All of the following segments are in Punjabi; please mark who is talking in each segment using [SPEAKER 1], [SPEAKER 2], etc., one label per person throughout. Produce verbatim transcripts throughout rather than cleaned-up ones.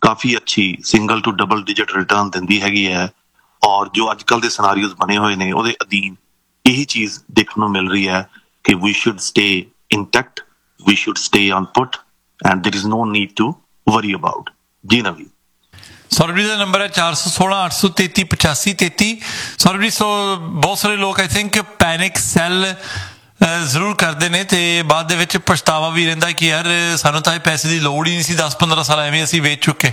[SPEAKER 1] ਕਾਫੀ ਅੱਛੀ single to double digit return ਦਿੰਦੀ ਹੈਗੀ ਹੈ, ਔਰ ਜੋ ਅੱਜ ਕੱਲ੍ਹ ਦੇ ਸਿਨਾਰੀਓਜ਼ ਬਣੇ ਹੋਏ ਨੇ ਉਹਦੇ ਅਧੀਨ ਇਹੀ ਚੀਜ਼ ਦੇਖਣ ਨੂੰ ਮਿਲ ਰਹੀ ਹੈ ਕਿ we should stay intact, we should stay on put and there is no need to worry about. ਜੀ ਨਵੀਂ।
[SPEAKER 2] ਸੌਰਵਜੀਤ ਦਾ ਨੰਬਰ ਹੈ ਚਾਰ ਸੌ ਸੋਲਾਂ ਅੱਠ ਸੌ ਤੇਤੀ ਪਚਾਸੀ ਤੇਤੀ। ਸੌਰਵਜੀਤ, ਸੋ ਬਹੁਤ ਸਾਰੇ ਲੋਕ ਆਈ ਥਿੰਕ ਪੈਨਿਕ ਸੈੱਲ ਜ਼ਰੂਰ ਕਰਦੇ ਨੇ ਤੇ ਬਾਅਦ ਦੇ ਵਿੱਚ ਪਛਤਾਵਾ ਵੀ ਰਹਿੰਦਾ ਕਿ ਯਾਰ ਸਾਨੂੰ ਤਾਂ ਇਹ ਪੈਸੇ ਦੀ ਲੋੜ ਹੀ ਨਹੀਂ ਸੀ, ਦਸ ਪੰਦਰਾਂ ਸਾਲ ਐਵੇਂ ਅਸੀਂ ਵੇਚ ਚੁੱਕੇ।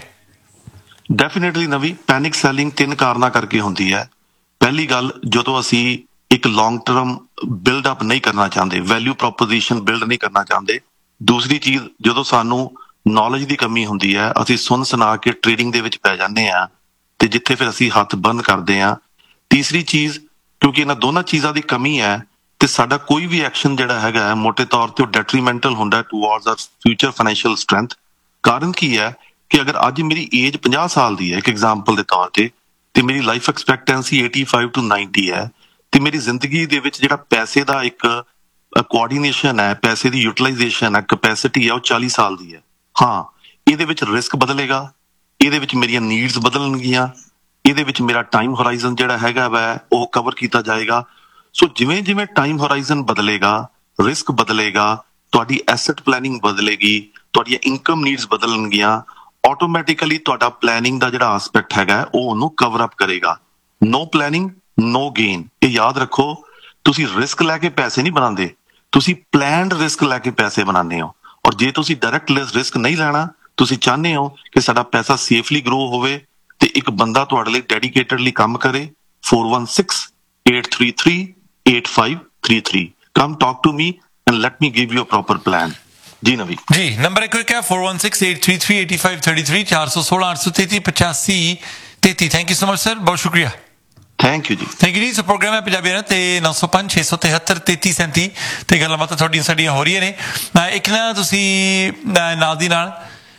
[SPEAKER 1] ਡੈਫੀਨੇਟਲੀ ਨਵੀਂ, ਪੈਨਿਕ ਸੈਲਿੰਗ ਤਿੰਨ ਕਾਰਨਾਂ ਕਰਕੇ ਹੁੰਦੀ ਹੈ। ਪਹਿਲੀ ਗੱਲ, ਜਦੋਂ ਅਸੀਂ ਇੱਕ ਲੌਂਗ ਟਰਮ ਬਿਲਡ ਅਪ ਨਹੀਂ ਕਰਨਾ ਚਾਹੁੰਦੇ, ਵੈਲਿਊ ਪ੍ਰੋਪੋਜੀਸ਼ਨ ਬਿਲਡ ਨਹੀਂ ਕਰਨਾ ਚਾਹੁੰਦੇ। ਦੂਸਰੀ ਚੀਜ਼, ਜਦੋਂ ਸਾਨੂੰ ਨੌਲੇਜ ਦੀ ਕਮੀ ਹੁੰਦੀ ਹੈ, ਅਸੀਂ ਸੁਣ ਸੁਣਾ ਕੇ ਟ੍ਰੇਡਿੰਗ ਦੇ ਵਿੱਚ ਪੈ ਜਾਂਦੇ ਹਾਂ ਤੇ ਜਿੱਥੇ ਫਿਰ ਅਸੀਂ ਹੱਥ ਬੰਦ ਕਰਦੇ ਹਾਂ। ਤੀਸਰੀ ਚੀਜ਼, ਕਿਉਂਕਿ ਇਹਨਾਂ ਦੋਨਾਂ ਚੀਜ਼ਾਂ ਦੀ ਕਮੀ ਹੈ ਤੇ ਸਾਡਾ ਕੋਈ ਵੀ ਐਕਸ਼ਨ ਜਿਹੜਾ ਹੈਗਾ ਮੋਟੇ ਤੌਰ ਤੇ ਉਹ ਡੈਟਰੀਮੈਂਟਲ ਹੁੰਦਾ towards hour future financial strength. ਕਾਰਨ ਕੀ ਹੈ ਕਿ ਅਗਰ ਅੱਜ ਮੇਰੀ ਏਜ ਪੰਜਾਹ ਸਾਲ ਦੀ ਹੈ ਇੱਕ ਐਗਜ਼ਾਮਪਲ ਦੇ ਤੌਰ ਤੇ ਤੇ ਮੇਰੀ ਲਾਈਫ ਐਕਸਪੈਕਟੈਂਸੀ ਪਚਾਸੀ ਟੂ ਨੱਬੇ ਹੈ ਤੇ ਮੇਰੀ ਜ਼ਿੰਦਗੀ ਦੇ ਵਿੱਚ ਜਿਹੜਾ ਪੈਸੇ ਦਾ ਇੱਕ ਕੋਆਰਡੀਨੇਸ਼ਨ ਹੈ, ਪੈਸੇ ਦੀ ਯੂਟਿਲਾਈਜੇਸ਼ਨ ਹੈ, ਕਪੈਸਿਟੀ ਹੈ, ਉਹ ਚਾਲੀ ਸਾਲ ਦੀ ਹੈ। ਹਾਂ, ਇਹਦੇ ਵਿੱਚ ਰਿਸਕ ਬਦਲੇਗਾ, ਇਹਦੇ ਵਿੱਚ ਮੇਰੀਆਂ ਨੀਡਸ ਬਦਲਣਗੀਆਂ, ਇਹਦੇ ਵਿੱਚ ਮੇਰਾ ਟਾਈਮ ਹੋਰਾਈਜ਼ਨ ਜਿਹੜਾ ਹੈਗਾ ਵੈ ਉਹ ਕਵਰ ਕੀਤਾ ਜਾਏਗਾ। ਸੋ ਜਿਵੇਂ ਜਿਵੇਂ ਟਾਈਮ ਹੋਰਾਈਜ਼ਨ ਬਦਲੇਗਾ, ਰਿਸਕ ਬਦਲੇਗਾ, ਤੁਹਾਡੀ ਐਸੈਟ ਪਲੈਨਿੰਗ ਬਦਲੇਗੀ, ਤੁਹਾਡੀਆਂ ਇਨਕਮ ਨੀਡਸ ਬਦਲਣਗੀਆਂ, ਆਟੋਮੈਟਿਕਲੀ ਤੁਹਾਡਾ ਪਲੈਨਿੰਗ ਦਾ ਜਿਹੜਾ ਆਸਪੈਕਟ ਹੈਗਾ ਉਹ ਉਹਨੂੰ ਕਵਰ ਅਪ ਕਰੇਗਾ। ਨੋ ਪਲੈਨਿੰਗ ਨੋ ਗੇਨ, ਇਹ ਯਾਦ ਰੱਖੋ। ਤੁਸੀਂ ਰਿਸਕ ਲੈ ਕੇ ਪੈਸੇ ਨਹੀਂ ਬਣਾਉਂਦੇ, ਤੁਸੀਂ ਪਲੈਨਡ ਰਿਸਕ ਲੈ ਕੇ ਪੈਸੇ ਬਣਾਉਂਦੇ ਹੋ। ਔਰ ਜੇ ਤੁਸੀਂ ਡਾਇਰੈਕਟ ਰਿਸਕ ਨਹੀਂ ਲੈਣਾ, ਤੁਸੀਂ ਚਾਹੁੰਦੇ ਹੋ ਕਿ ਸਾਡਾ ਪੈਸਾ ਸੇਫਲੀ ਗਰੋ ਹੋਵੇ ਤੇ ਇੱਕ ਬੰਦਾ ਤੁਹਾਡੇ ਲਈ ਡੈਡੀਕੇਟਡਲੀ ਕੰਮ ਕਰੇ, four one six eight three three eight five three three, come talk to me and let me give you a proper plan। ਜੀ ਨਵੀ
[SPEAKER 2] ਜੀ, ਨੰਬਰ ਇੱਕ ਹੈ four one six eight three three eight five three three, ਚਾਰ ਸੌ ਸੋਲਾਂ ਅੱਠ ਸੌ ਤੇਤੀ ਪਚਾਸੀ ਤੇਤੀ। Thank you so much sir, ਬਹੁਤ ਸ਼ੁਕਰੀਆ।
[SPEAKER 1] ਥੈਂਕ ਯੂ ਜੀ।
[SPEAKER 2] ਥੈਂਕ ਯੂ ਜੀ। ਸੋ ਪ੍ਰੋਗਰਾਮ ਹੈ ਪੰਜਾਬੀ ਨਾ ਤੇ ਨੌ ਸੌ ਪੰਜ ਛੇ ਸੌ ਤਿਹੱਤਰ ਤੇਤੀ ਸੈਂਤੀ ਤੇ ਗੱਲਾਂ ਬਾਤਾਂ ਤੁਹਾਡੀਆਂ ਸਾਡੀਆਂ ਹੋ ਰਹੀਆਂ ਨੇ। ਇੱਕ ਨਾ ਤੁਸੀਂ ਨਾਲ ਦੀ ਨਾਲ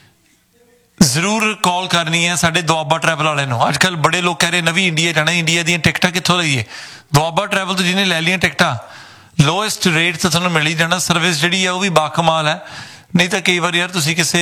[SPEAKER 2] ਜ਼ਰੂਰ ਕਾਲ ਕਰਨੀ ਹੈ ਸਾਡੇ ਦੁਆਬਾ ਟਰੈਵਲ ਵਾਲਿਆਂ ਨੂੰ। ਅੱਜ ਕੱਲ੍ਹ ਬੜੇ ਲੋਕ ਕਹਿ ਰਹੇ ਨਵੀਂ ਇੰਡੀਆ ਜਾਣਾ, ਇੰਡੀਆ ਦੀਆਂ ਟਿਕਟਾਂ ਕਿੱਥੋਂ ਲਈਏ? ਦੁਆਬਾ ਟਰੈਵਲ ਤੋਂ ਜਿਹਨੇ ਲੈ ਲਈਆਂ ਟਿਕਟਾਂ ਲੋਐਸਟ ਰੇਟ ਤੇ ਤੁਹਾਨੂੰ ਮਿਲ ਹੀ ਜਾਣਾ। ਸਰਵਿਸ ਜਿਹੜੀ ਹੈ ਉਹ ਵੀ ਬਾਕਮਾਲ ਹੈ। ਨਹੀਂ ਤਾਂ ਕਈ ਵਾਰ ਯਾਰ ਤੁਸੀਂ ਕਿਸੇ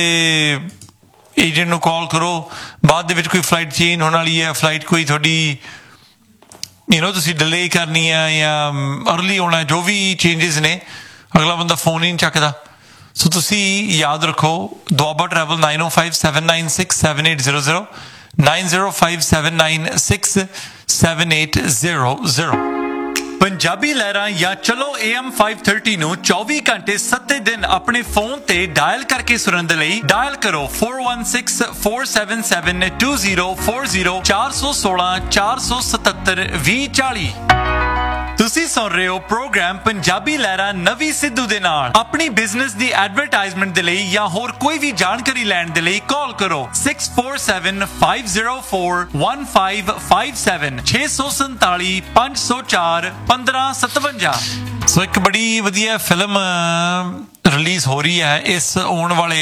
[SPEAKER 2] ਏਜੰਟ ਨੂੰ ਕਾਲ ਕਰੋ, ਬਾਅਦ ਦੇ ਵਿੱਚ ਕੋਈ ਫਲਾਈਟ ਚੇਂਜ ਹੋਣ ਵਾਲੀ ਹੈ, ਫਲਾਈਟ ਕੋਈ ਤੁਹਾਡੀ ਯੂ ਨੋ ਤੁਸੀਂ ਡਿਲੇ ਕਰਨੀ ਹੈ ਜਾਂ ਅਰਲੀ ਹੋਣਾ, ਜੋ ਵੀ ਚੇਂਜਿਸ ਨੇ, ਅਗਲਾ ਬੰਦਾ ਫੋਨ ਹੀ ਨਹੀਂ ਚੱਕਦਾ। ਸੋ ਤੁਸੀਂ ਯਾਦ ਰੱਖੋ Doaba travel nine oh five seven nine six seven eight zero zero nine zero five seven nine six seven eight zero zero। Punjabi ਲਹਿਰਾਂ ਜਾਂ ਚਲੋ A M five thirty ਨੂੰ ਚੌਵੀ ਘੰਟੇ ਸੱਤੇ ਦਿਨ ਆਪਣੇ ਫੋਨ ਤੇ ਡਾਇਲ ਕਰਕੇ ਸੁਣਨ ਦੇ ਲਈ ਡਾਇਲ ਕਰੋ four one six four seven seven two zero four zero ਚਾਰ ਸੌ ਸੋਲਾਂ ਚਾਰ ਸੌ ਸਤੱਤਰ ਵੀਹ ਚਾਲੀ। ਤੁਸੀਂ ਸੁਣ ਰਹੇ ਹੋ ਪ੍ਰੋਗਰਾਮ ਪੰਜਾਬੀ ਲਹਿਰਾਂ ਨਵੀਂ ਸਿੱਧੂ ਦੇ ਨਾਲ। ਆਪਣੀ ਬਿਜ਼ਨਸ ਦੀ ਐਡਵਰਟਾਈਜ਼ਮੈਂਟ ਦੇ ਲਈ ਜਾਂ ਹੋਰ ਕੋਈ ਵੀ ਜਾਣਕਾਰੀ ਲੈਣ ਦੇ ਲਈ ਕਾਲ ਕਰੋ six four seven five zero four one five five seven ਛੇ ਸੌ ਸੰਤਾਲੀ ਪੰਜ ਸੌ ਚਾਰ ਪੰਦਰਾਂ ਸਤਵੰਜਾ। ਸੋ ਇੱਕ ਬੜੀ ਵਧੀਆ ਫਿਲਮ ਰਿਲੀਜ਼ ਹੋ ਰਹੀ ਹੈ ਇਸ ਆਉਣ ਵਾਲੇ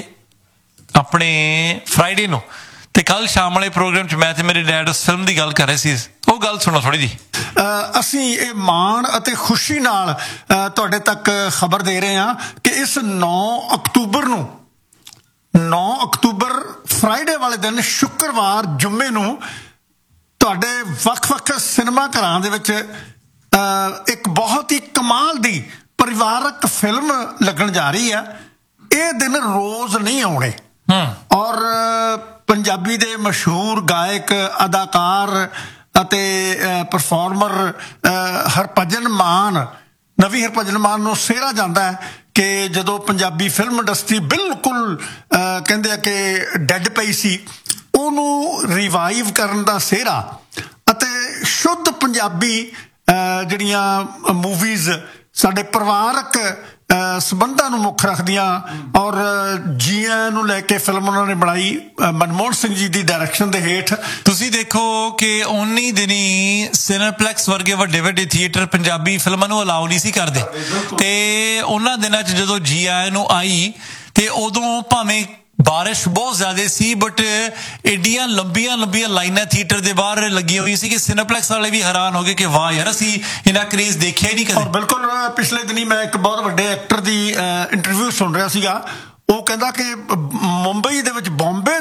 [SPEAKER 2] ਆਪਣੇ ਫਰਾਈਡੇ ਨੂੰ ਤੇ ਕੱਲ ਸ਼ਾਮ ਵਾਲੇ ਪ੍ਰੋਗਰਾਮ 'ਚ ਮੈਂ ਤੇ ਮੇਰੇ ਡੈਡ ਉਸ ਫਿਲਮ ਦੀ ਗੱਲ ਕਰ ਰਹੇ ਸੀ। ਉਹ ਗੱਲ ਸੁਣੋ ਥੋੜੀ ਜੀ।
[SPEAKER 3] ਅਸੀਂ ਇਹ ਮਾਣ ਅਤੇ ਖੁਸ਼ੀ ਨਾਲ ਤੁਹਾਡੇ ਤੱਕ ਖਬਰ ਦੇ ਰਹੇ ਹਾਂ ਕਿ ਇਸ ਨੌ ਅਕਤੂਬਰ ਨੂੰ ਨੌ ਅਕਤੂਬਰ ਫਰਾਈਡੇ ਵਾਲੇ ਦਿਨ ਸ਼ੁੱਕਰਵਾਰ ਜੁਮੇ ਨੂੰ ਤੁਹਾਡੇ ਵੱਖ-ਵੱਖ ਸਿਨੇਮਾ ਘਰਾਂ ਦੇ ਵਿੱਚ ਇੱਕ ਬਹੁਤ ਹੀ ਕਮਾਲ ਦੀ ਪਰਿਵਾਰਕ ਫਿਲਮ ਲੱਗਣ ਜਾ ਰਹੀ ਹੈ। ਇਹ ਦਿਨ ਰੋਜ਼ ਨਹੀਂ ਆਉਣੇ ਔਰ ਪੰਜਾਬੀ ਦੇ ਮਸ਼ਹੂਰ ਗਾਇਕ, ਅਦਾਕਾਰ ਅਤੇ ਪਰਫਾਰਮਰ ਹਰਭਜਨ ਮਾਨ, ਨਵੀਂ ਹਰਭਜਨ ਮਾਨ ਨੂੰ ਸਿਹਰਾ ਜਾਂਦਾ ਹੈ ਕਿ ਜਦੋਂ ਪੰਜਾਬੀ ਫਿਲਮ ਇੰਡਸਟਰੀ ਬਿਲਕੁਲ ਕਹਿੰਦੇ ਆ ਕਿ ਡੈਡ ਪਈ ਸੀ, ਉਹਨੂੰ ਰਿਵਾਈਵ ਕਰਨ ਦਾ ਸਿਹਰਾ ਅਤੇ ਸ਼ੁੱਧ ਪੰਜਾਬੀ ਜਿਹੜੀਆਂ ਮੂਵੀਜ਼ ਸਾਡੇ ਪਰਿਵਾਰਕ ਸੰਬੰਧਾਂ ਨੂੰ ਮੁੱਖ ਰੱਖਦੀਆਂ ਔਰ ਜੀਆਂ ਨੂੰ ਲੈ ਕੇ ਫਿਲਮ ਉਹਨਾਂ ਨੇ ਬਣਾਈ ਮਨਮੋਹਨ ਸਿੰਘ ਜੀ ਦੀ ਡਾਇਰੈਕਸ਼ਨ ਦੇ ਹੇਠ।
[SPEAKER 2] ਤੁਸੀਂ ਦੇਖੋ ਕਿ ਉਨੀ ਦਿਨੀ ਸਿਨੇਪਲੈਕਸ ਵਰਗੇ ਵੱਡੇ ਵੱਡੇ ਥੀਏਟਰ ਪੰਜਾਬੀ ਫਿਲਮਾਂ ਨੂੰ ਅਲਾਉ ਨਹੀਂ ਸੀ ਕਰਦੇ ਤੇ ਉਹਨਾਂ ਦਿਨਾਂ 'ਚ ਜਦੋਂ ਜੀ ਆਇਆਂ ਨੂੰ ਆਈ ਤੇ ਉਦੋਂ ਭਾਵੇਂ ਬਾਰਿਸ਼ ਬਹੁਤ ਜ਼ਿਆਦਾ ਸੀ ਬਟ ਏਡੀਆਂ ਲੰਬੀਆਂ ਲੰਬੀਆਂ ਲਾਈਨਾਂ ਥੀਏਟਰ ਦੇ ਬਾਹਰ ਲੱਗੀਆਂ ਹੋਈਆਂ ਸੀ ਕਿ ਸਿਨੇਪਲੈਕਸ ਵਾਲੇ ਵੀ ਹੈਰਾਨ ਹੋ ਗਏ ਕਿ ਵਾਹ ਯਾਰ ਅਸੀਂ ਇਹਨਾਂ ਕਰੇਜ਼ ਦੇਖਿਆ ਹੀ ਨਹੀਂ ਕਦੇ।
[SPEAKER 3] ਬਿਲਕੁਲ, ਪਿਛਲੇ ਦਿਨੀ ਮੈਂ ਇੱਕ ਬਹੁਤ ਵੱਡੇ ਐਕਟਰ ਦੀ ਇੰਟਰਵਿਊ ਸੁਣ ਰਿਹਾ ਸੀਗਾ। ਉਹ ਕਹਿੰਦਾ ਕਿ ਮੁੰਬਈ ਦੇ ਵਿੱਚ, ਬੰਬੇ ਦੇ ਵਿੱਚ ਇਹਦਾ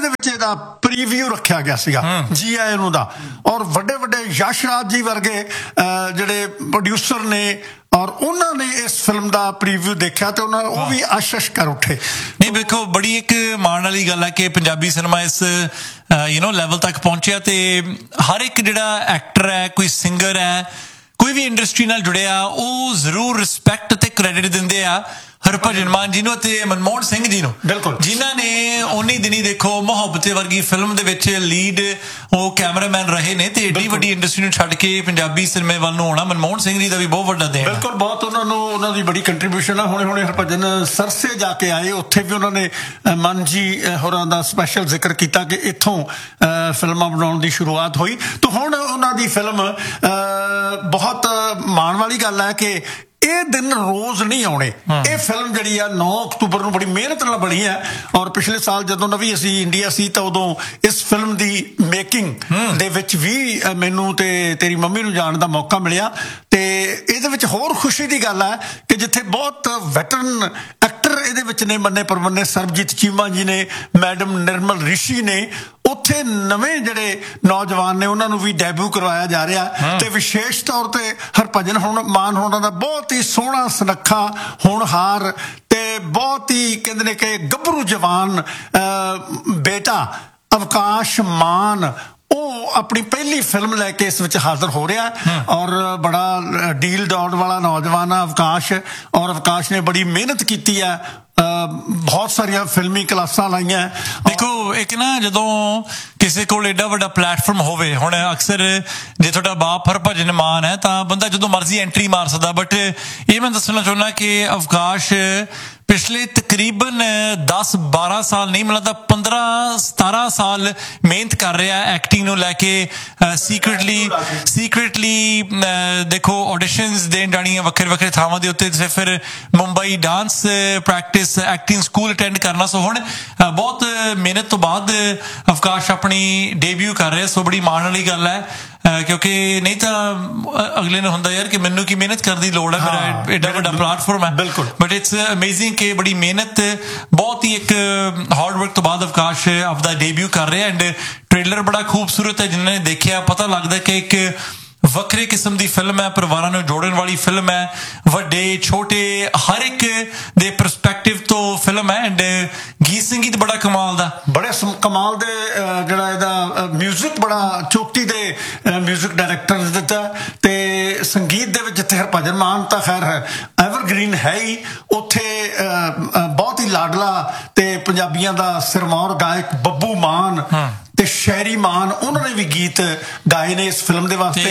[SPEAKER 3] ਇਹਦਾ ਪ੍ਰੀਵਿਊ ਰੱਖਿਆ ਗਿਆ ਸੀਗਾ ਜੀ ਆਈ ਨੂੰ ਦਾ, ਔਰ ਵੱਡੇ ਵੱਡੇ ਯਸ਼ ਰਾਜ ਜੀ ਵਰਗੇ ਅਹ, ਜਿਹੜੇ ਪ੍ਰੋਡਿਊਸਰ ਨੇ ਔਰ ਉਹਨਾਂ ਨੇ ਇਸ ਫਿਲਮ ਦਾ ਪ੍ਰੀਵਿਊ ਦੇਖਿਆ ਤੇ ਉਹਨਾਂ ਉਹ ਵੀ ਅਸ਼-ਅਸ਼ ਕਰ ਉੱਠੇ।
[SPEAKER 2] ਨਹੀਂ ਵੇਖੋ, ਬੜੀ ਇੱਕ ਮਾਣ ਵਾਲੀ ਗੱਲ ਹੈ ਕਿ ਪੰਜਾਬੀ ਸਿਨੇਮਾ ਇਸ ਯੂ نو ਲੈਵਲ ਤੱਕ ਪਹੁੰਚਿਆ ਤੇ ਹਰ ਇੱਕ ਜਿਹੜਾ ਐਕਟਰ ਹੈ, ਕੋਈ ਸਿੰਗਰ ਹੈ, ਕੋਈ ਵੀ ਇੰਡਸਟਰੀ ਨਾਲ ਜੁੜਿਆ, ਉਹ ਜ਼ਰੂਰ ਰਿਸਪੈਕਟ ਤੇ ਕ੍ਰੈਡਿਟ ਦਿੰਦੇ ਆ ਹਰਭਜਨ ਮਾਨ ਜੀ ਨੂੰ ਅਤੇ ਮਨਮੋਹਨ ਸਿੰਘ ਜੀ ਨੂੰ,
[SPEAKER 3] ਬਿਲਕੁਲ,
[SPEAKER 2] ਜਿਨ੍ਹਾਂ ਨੇ ਉਨੀ ਦਿਨੀ ਦੇਖੋ ਮੁਹੱਬਤੇ ਵਰਗੀ ਫਿਲਮ ਦੇ ਵਿੱਚ ਲੀਡ ਉਹ ਕੈਮਰਾਮੈਨ ਰਹੇ ਨੇ ਤੇ ਏਡੀ ਵੱਡੀ ਇੰਡਸਟਰੀ ਨੂੰ ਛੱਡ ਕੇ ਪੰਜਾਬੀ ਸਿਨੇਮੇ ਵੱਲ ਨੂੰ ਆਉਣਾ ਮਨਮੋਹਨ ਸਿੰਘ ਜੀ ਦਾ ਵੀ ਬਹੁਤ ਵੱਡਾ ਦੇਣ।
[SPEAKER 3] ਬਿਲਕੁਲ, ਬਹੁਤ ਉਹਨਾਂ ਨੂੰ ਉਹਨਾਂ ਦੀ ਬੜੀ ਕੰਟਰੀਬਿਊਸ਼ਨ ਆ। ਹੁਣੇ ਹੁਣੇ ਹਰਭਜਨ ਸਰਸੇ ਜਾ ਕੇ ਆਏ, ਉੱਥੇ ਵੀ ਉਹਨਾਂ ਨੇ ਮਨ ਜੀ ਹੋਰਾਂ ਦਾ ਸਪੈਸ਼ਲ ਜ਼ਿਕਰ ਕੀਤਾ ਕਿ ਇੱਥੋਂ ਫਿਲਮਾਂ ਬਣਾਉਣ ਦੀ ਸ਼ੁਰੂਆਤ ਹੋਈ। ਤਾਂ ਹੁਣ ਉਹਨਾਂ ਦੀ ਫਿਲਮ ਬਹੁਤ ਮਾਣ ਵਾਲੀ ਗੱਲ ਹੈ ਕਿ ਇਹ ਦਿਨ ਰੋਜ਼ ਨਹੀਂ ਆਉਣੇ। ਇਹ ਫਿਲਮ ਜਿਹੜੀ ਆ ਨੌ ਅਕਤੂਬਰ ਨੂੰ ਬੜੀ ਮਿਹਨਤ ਨਾਲ ਬਣੀ ਹੈ ਔਰ ਪਿਛਲੇ ਸਾਲ ਜਦੋਂ ਨਵੀਂ ਅਸੀਂ ਇੰਡੀਆ ਸੀ ਤਾਂ ਉਦੋਂ ਇਸ ਫਿਲਮ ਦੀ ਮੇਕਿੰਗ ਦੇ ਵਿੱਚ ਵੀ ਮੈਨੂੰ ਤੇ ਤੇਰੀ ਮੰਮੀ ਨੂੰ ਜਾਣ ਦਾ ਮੌਕਾ ਮਿਲਿਆ। ਤੇ ਇਹਦੇ ਵਿੱਚ ਹੋਰ ਖੁਸ਼ੀ ਦੀ ਗੱਲ ਹੈ ਕਿ ਜਿੱਥੇ ਬਹੁਤ ਵੈਟਰਨ ਐਕਟਰ ਇਹਦੇ ਵਿੱਚ ਨੇ, ਮੰਨੇ ਪਰਮੰਨੇ, ਸਰਬਜੀਤ ਚੀਮਾ ਜੀ ਨੇ, ਮੈਡਮ ਨਿਰਮਲ ਰਿਸ਼ੀ ਨੇ, ਉੱਥੇ ਨਵੇਂ ਜਿਹੜੇ ਨੌਜਵਾਨ ਨੇ ਉਹਨਾਂ ਨੂੰ ਵੀ ਡੈਬਿਊ ਕਰਵਾਇਆ ਜਾ ਰਿਹਾ ਤੇ ਵਿਸ਼ੇਸ਼ ਤੌਰ ਤੇ ਹਰਭਜਨ ਹੁਣ ਮਾਨ ਹੋਣਾ ਦਾ ਬਹੁਤ ਹੀ ਸੋਹਣਾ ਸੁਨੱਖਾ ਹੋਣਹਾਰ ਤੇ ਬਹੁਤ ਹੀ ਕਹਿੰਦੇ ਨੇ ਕਿ ਗੱਭਰੂ ਜਵਾਨ ਬੇਟਾ ਅਵਕਾਸ਼ ਮਾਨ ਉਹ ਆਪਣੀ ਪਹਿਲੀ ਫਿਲਮ ਲੈ ਕੇ ਇਸ ਵਿੱਚ ਹਾਜ਼ਰ ਹੋ ਰਿਹਾ ਔਰ ਬੜਾ ਡੀਲ ਦੌੜ ਵਾਲਾ ਨੌਜਵਾਨ ਆ ਅਵਕਾਸ਼, ਔਰ ਅਵਕਾਸ਼ ਨੇ ਬੜੀ ਮਿਹਨਤ ਕੀਤੀ ਹੈ, ਬਹੁਤ ਸਾਰੀਆਂ ਫਿਲਮੀ ਕਲਾਸਾਂ ਲਾਈਆਂ।
[SPEAKER 2] ਦੇਖੋ, ਇੱਕ ਨਾ ਜਦੋਂ ਕਿਸੇ ਕੋਲ ਏਡਾ ਵੱਡਾ ਪਲੇਟਫਾਰਮ ਹੋਵੇ, ਹੁਣ ਅਕਸਰ ਜੇ ਤੁਹਾਡਾ ਬਾਪ ਹਰਭਜਨ ਮਾਨ ਹੈ ਤਾਂ ਬੰਦਾ ਜਦੋਂ ਮਰਜ਼ੀ ਐਂਟਰੀ ਮਾਰ ਸਕਦਾ, ਬਟ ਇਹ ਮੈਂ ਦੱਸਣਾ ਚਾਹੁੰਦਾ ਕਿ ਅਵਕਾਸ਼ ਪਿਛਲੇ ਤਕਰੀਬਨ ਦਸ ਬਾਰਾਂ ਸਾਲ ਨਹੀਂ, ਮਤਲਬ ਪੰਦਰਾਂ ਸਤਾਰਾਂ ਸਾਲ ਮਿਹਨਤ ਕਰ ਰਿਹਾ ਐਕਟਿੰਗ ਨੂੰ ਲੈ ਕੇ। ਸੀਕ੍ਰੇਟਲੀ ਸੀਕ੍ਰੇਟਲੀ ਦੇਖੋ ਆਡੀਸ਼ਨਸ ਦੇਣ ਜਾਣੀਆਂ ਵੱਖਰੇ ਵੱਖਰੇ ਥਾਵਾਂ ਦੇ ਉੱਤੇ, ਤੇ ਫਿਰ Mumbai dance practice acting school attend ਕਰਨਾ। ਸੋ ਹੁਣ ਬਹੁਤ ਮਿਹਨਤ ਤੋਂ ਬਾਅਦ ਅਵਕਾਸ਼ ਆਪਣੀ ਡੇਬਿਊ ਕਰ ਰਿਹਾ। ਸੋ ਬੜੀ ਮਾਣ ਵਾਲੀ ਗੱਲ ਹੈ ਕਿਉਂਕਿ ਨਹੀਂ ਤਾਂ ਅਗਲੇ ਨੂੰ ਹੁੰਦਾ ਯਾਰ ਕਿ ਮੈਨੂੰ ਕੀ ਮਿਹਨਤ ਕਰਨ ਦੀ ਲੋੜ ਹੈ, ਮੇਰਾ ਏਡਾ ਵੱਡਾ ਪਲੇਟਫਾਰਮ ਹੈ।
[SPEAKER 3] ਬਿਲਕੁਲ,
[SPEAKER 2] ਬਟ ਇਟਸ ਅਮੇਜ਼ਿੰਗ ਕਿ ਬੜੀ ਮਿਹਨਤ, ਬਹੁਤ ਹੀ ਇੱਕ ਹਾਰਡ ਵਰਕ ਤੋਂ ਬਾਅਦ ਅਵਕਾਸ਼ ਆਪਦਾ ਡੇਬਿਊ ਕਰ ਰਿਹਾ ਐਂਡ ਟ੍ਰੇਲਰ ਬੜਾ ਖੂਬਸੂਰਤ ਹੈ। ਜਿਨ੍ਹਾਂ ਨੇ ਦੇਖਿਆ ਪਤਾ ਲੱਗਦਾ ਕਿ ਇੱਕ ਵੱਖਰੇ ਕਿਸਮ ਦੀ ਫਿਲਮ ਹੈ, ਪਰਿਵਾਰਾਂ ਨੂੰ ਜੋੜਨ ਵਾਲੀ ਫਿਲਮ ਹੈ, ਵੱਡੇ ਛੋਟੇ ਹਰ ਇੱਕ ਦੇ ਪਰਸਪੈਕਟਿਵ ਤੋਂ ਫਿਲਮ ਹੈ ਐਂਡ ਗੀਤ ਸੰਗੀਤ ਬੜਾ ਕਮਾਲ ਦਾ, ਬੜੇ
[SPEAKER 3] ਕਮਾਲ ਦੇ ਜਿਹੜਾ ਇਹਦਾ ਮਿਊਜ਼ਿਕ ਬੜਾ ਚੋਟੀ ਦੇ ਮਿਊਜ਼ਿਕ ਡਾਇਰੈਕਟਰ ਨੇ ਦਿੱਤਾ ਤੇ ਸੰਗੀਤ ਦੇ ਵਿੱਚ ਜਿੱਥੇ ਹਰਭਜਨ ਮਾਨ ਤਾਂ ਖੈਰ ਹੈ ਐਵਰਗ੍ਰੀਨ ਹੈ ਹੀ, ਉੱਥੇ ਬਹੁਤ ਹੀ ਲਾਡਲਾ ਤੇ ਪੰਜਾਬੀਆਂ ਦਾ ਸਿਰਮੌਰ ਗਾਇਕ ਬੱਬੂ ਮਾਨ ਤੇ ਸ਼ਹਿਰੀ ਮਾਨ, ਉਹਨਾਂ ਨੇ ਵੀ ਗੀਤ ਗਾਏ ਨੇ ਇਸ ਫਿਲਮ ਦੇ ਵਾਸਤੇ।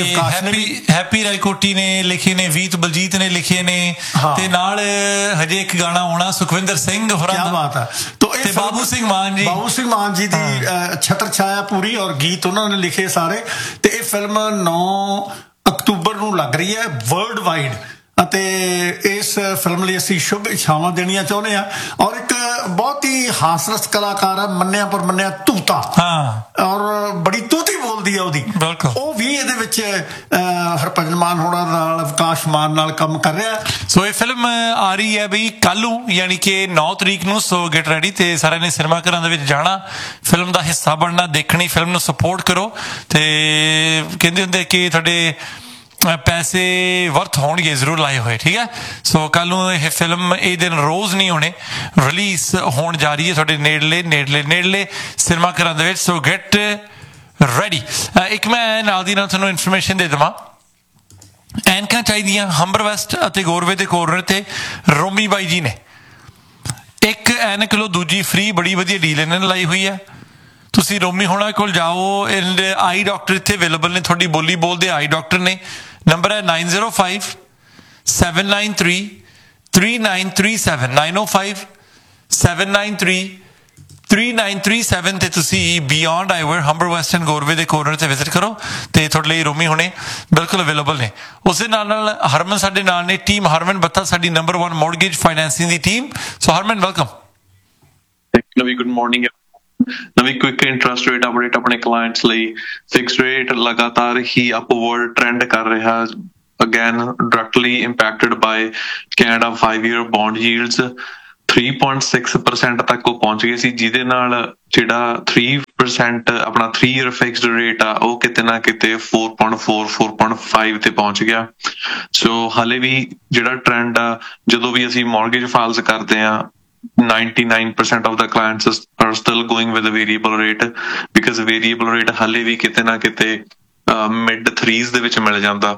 [SPEAKER 2] ਹੈਪੀ ਰਾਏਕੋਟੀ ਨੇ ਲਿਖੇ ਨੇ, ਵੀਤ ਬਲਜੀਤ ਨੇ ਲਿਖੇ ਨੇ ਤੇ ਨਾਲ ਹਜੇ ਇੱਕ ਗਾਣਾ ਆਉਣਾ ਸੁਖਵਿੰਦਰ ਸਿੰਘ ਹੋਰਾਂ ਦਾ।
[SPEAKER 3] ਕੀ ਬਾਤ ਹੈ। ਤੇ
[SPEAKER 2] ਬਾਬੂ ਸਿੰਘ ਮਾਨ ਜੀ
[SPEAKER 3] ਬਾਬੂ ਸਿੰਘ ਮਾਨ ਜੀ ਦੀ ਛਤਰ ਛਾਇਆ ਪੂਰੀ ਔਰ ਗੀਤ ਉਹਨਾਂ ਨੇ ਲਿਖੇ ਸਾਰੇ। ਤੇ ਇਹ ਫਿਲਮ ਨੌ ਅਕਤੂਬਰ ਨੂੰ ਲੱਗ ਰਹੀ ਹੈ ਵਰਲਡ ਵਾਈਡ ਅਤੇ ਇਸ ਫਿਲਮ ਲਈ ਅਸੀਂ ਸ਼ੁਭ ਇੱਛਾਵਾਂ ਦੇਣੀਆਂ ਚਾਹੁੰਦੇ ਹਾਂ। ਔਰ ਇੱਕ ਬਹੁਤ ਹੀ ਹਾਸਰਸ ਕਲਾਕਾਰ ਹੈ ਮੰਨਿਆ ਪਰ ਮੰਨਿਆ ਤੂਤਾ, ਔਰ ਬੜੀ ਤੂਤੀ ਬੋਲਦੀ ਹੈ ਉਹਦੀ, ਉਹ ਵੀ ਇਹਦੇ ਵਿੱਚ ਹਰਭਜਨ ਮਾਨ ਹੋਣਾ ਨਾਲ ਅਵਕਾਸ਼ ਮਾਨ ਨਾਲ ਕੰਮ ਕਰ ਰਿਹਾ।
[SPEAKER 2] ਸੋ ਇਹ ਫਿਲਮ ਆ ਰਹੀ ਹੈ ਬਈ ਕੱਲ ਨੂੰ, ਯਾਨੀ ਕਿ ਨੌ ਤਰੀਕ ਨੂੰ। ਸੋ ਗੈਟ ਰੈਡੀ ਤੇ ਸਾਰਿਆਂ ਨੇ ਸਿਨੇਮਾ ਘਰਾਂ ਦੇ ਵਿੱਚ ਜਾਣਾ, ਫਿਲਮ ਦਾ ਹਿੱਸਾ ਬਣਨਾ, ਦੇਖਣੀ, ਫਿਲਮ ਨੂੰ ਸਪੋਰਟ ਕਰੋ। ਤੇ ਕਹਿੰਦੇ ਹੁੰਦੇ ਕਿ ਤੁਹਾਡੇ ਪੈਸੇ ਵਰਥ ਹੋਣਗੇ ਜ਼ਰੂਰ ਲਾਏ ਹੋਏ, ਠੀਕ ਹੈ। ਸੋ ਕੱਲ ਨੂੰ ਇਹ ਫਿਲਮ ਇਹ ਦਿਨ ਰੋਜ਼ ਨਹੀਂ ਹੋਣੇ, ਰਿਲੀਜ਼ ਹੋਣ ਜਾ ਰਹੀ ਹੈ ਤੁਹਾਡੇ ਨੇੜਲੇ ਨੇੜਲੇ ਨੇੜਲੇ ਸਿਨੇਮਾ ਘਰਾਂ ਦੇ ਵਿੱਚ। ਸੋ ਗੈਟ ਰੈਡੀ। ਇੱਕ ਮੈਂ ਨਾਲ ਦੀ ਨਾਲ ਤੁਹਾਨੂੰ ਇਨਫੋਰਮੇਸ਼ਨ ਦੇ ਦੇਵਾਂ, ਐਨਕਾਂ ਚਾਹੀਦੀਆਂ ਹੰਬਰ ਵੈਸਟ ਅਤੇ ਗੋਰਵੇ ਦੇ ਕੋਰਨਰ ਤੇ ਰੋਮੀ ਬਾਈ ਜੀ ਨੇ ਇੱਕ ਐਨਕ ਲਓ ਦੂਜੀ ਫ੍ਰੀ, ਬੜੀ ਵਧੀਆ ਡੀਲ ਇਹਨਾਂ ਨੇ ਲਾਈ ਹੋਈ ਹੈ। ਤੁਸੀਂ ਰੋਮੀ ਹੋਣਾ ਕੋਲ ਜਾਓ, ਆਈ ਡਾਕਟਰ ਇੱਥੇ ਅਵੇਲੇਬਲ ਨੇ, ਤੁਹਾਡੀ ਬੋਲੀ ਬੋਲਦੇ ਆਈ ਡਾਕਟਰ ਨੇ। ਨੰਬਰ ਹੈ nine zero five seven nine three three nine three seven nine ਓ five seven nine three three nine three seven ਤੇ ਤੁਸੀਂ ਬਿਯੋਂਡ ਆਈਵਰ ਹੰਬਰ ਵੈਸਟਰਨ ਗੋਰਵੇ ਦੇ ਕੋਰਨਰ ਤੇ ਵਿਜ਼ਿਟ ਕਰੋ ਤੇ ਤੁਹਾਡੇ ਲਈ ਰੋਮੀ ਹੋਣੇ ਬਿਲਕੁਲ ਅਵੇਲੇਬਲ ਨੇ। ਉਸ ਦੇ ਨਾਲ ਨਾਲ ਹਰਮਨ ਸਾਡੇ ਨਾਲ ਨੇ, ਟੀਮ ਹਰਮਨ ਬੱਤਾ ਸਾਡੀ ਨੰਬਰ ਵਨ ਮੌਰਗੇਜ ਫਾਈਨੈਂਸਿੰਗ ਦੀ ਟੀਮ। ਸੋ ਹਰਮਨ ਵੈਲਕਮ।
[SPEAKER 4] ਨਵੀਂ ਗੁੱਡ ਮਾਰਨਿੰਗ। ਨਵੀਂ ਕੁਇਕ ਇੰਟਰਸਟ ਰੇਟ ਅਪਡੇਟ ਆਪਣੇ ਕਲਾਇੰਟਸ ਲਈ। ਫਿਕਸਡ ਰੇਟ ਲਗਾਤਾਰ ਹੀ ਅਪਵਰਡ ਟ੍ਰੈਂਡ ਕਰ ਰਿਹਾ, again directly impacted ਬਾय Canada five year bond ਯੀਲਡਸ three point six percent ਤੱਕ ਉਹ ਪਹੁੰਚ ਗਏ ਸੀ, ਜਿਹਦੇ ਨਾਲ ਜਿਹੜਾ ਥ੍ਰੀ ਪਰਸੈਂਟ ਆਪਣਾ ਥ੍ਰੀ ਈਅਰ ਫਿਕਸਡ ਰੇਟ ਆ ਉਹ ਕਿਤੇ ਨਾ ਕਿਤੇ four point four four point five ਤੇ ਪਹੁੰਚ ਗਿਆ। ਸੋ ਹਾਲੇ ਵੀ ਜਿਹੜਾ ਟ੍ਰੈਂਡ ਆ ਜਦੋਂ ਵੀ ਅਸੀਂ ਮੌਰਗੇਜ ਫਾਈਲਸ ਕਰਦੇ ਆ ninety-nine percent of the clients are still going with the variable rate because variable rate ਹਾਲੇ ਵੀ ਕਿਤੇ ਨਾ ਕਿਤੇ ਮਿਡ ਥ੍ਰੀਜ਼ ਦੇ ਵਿੱਚ ਮਿਲ ਜਾਂਦਾ।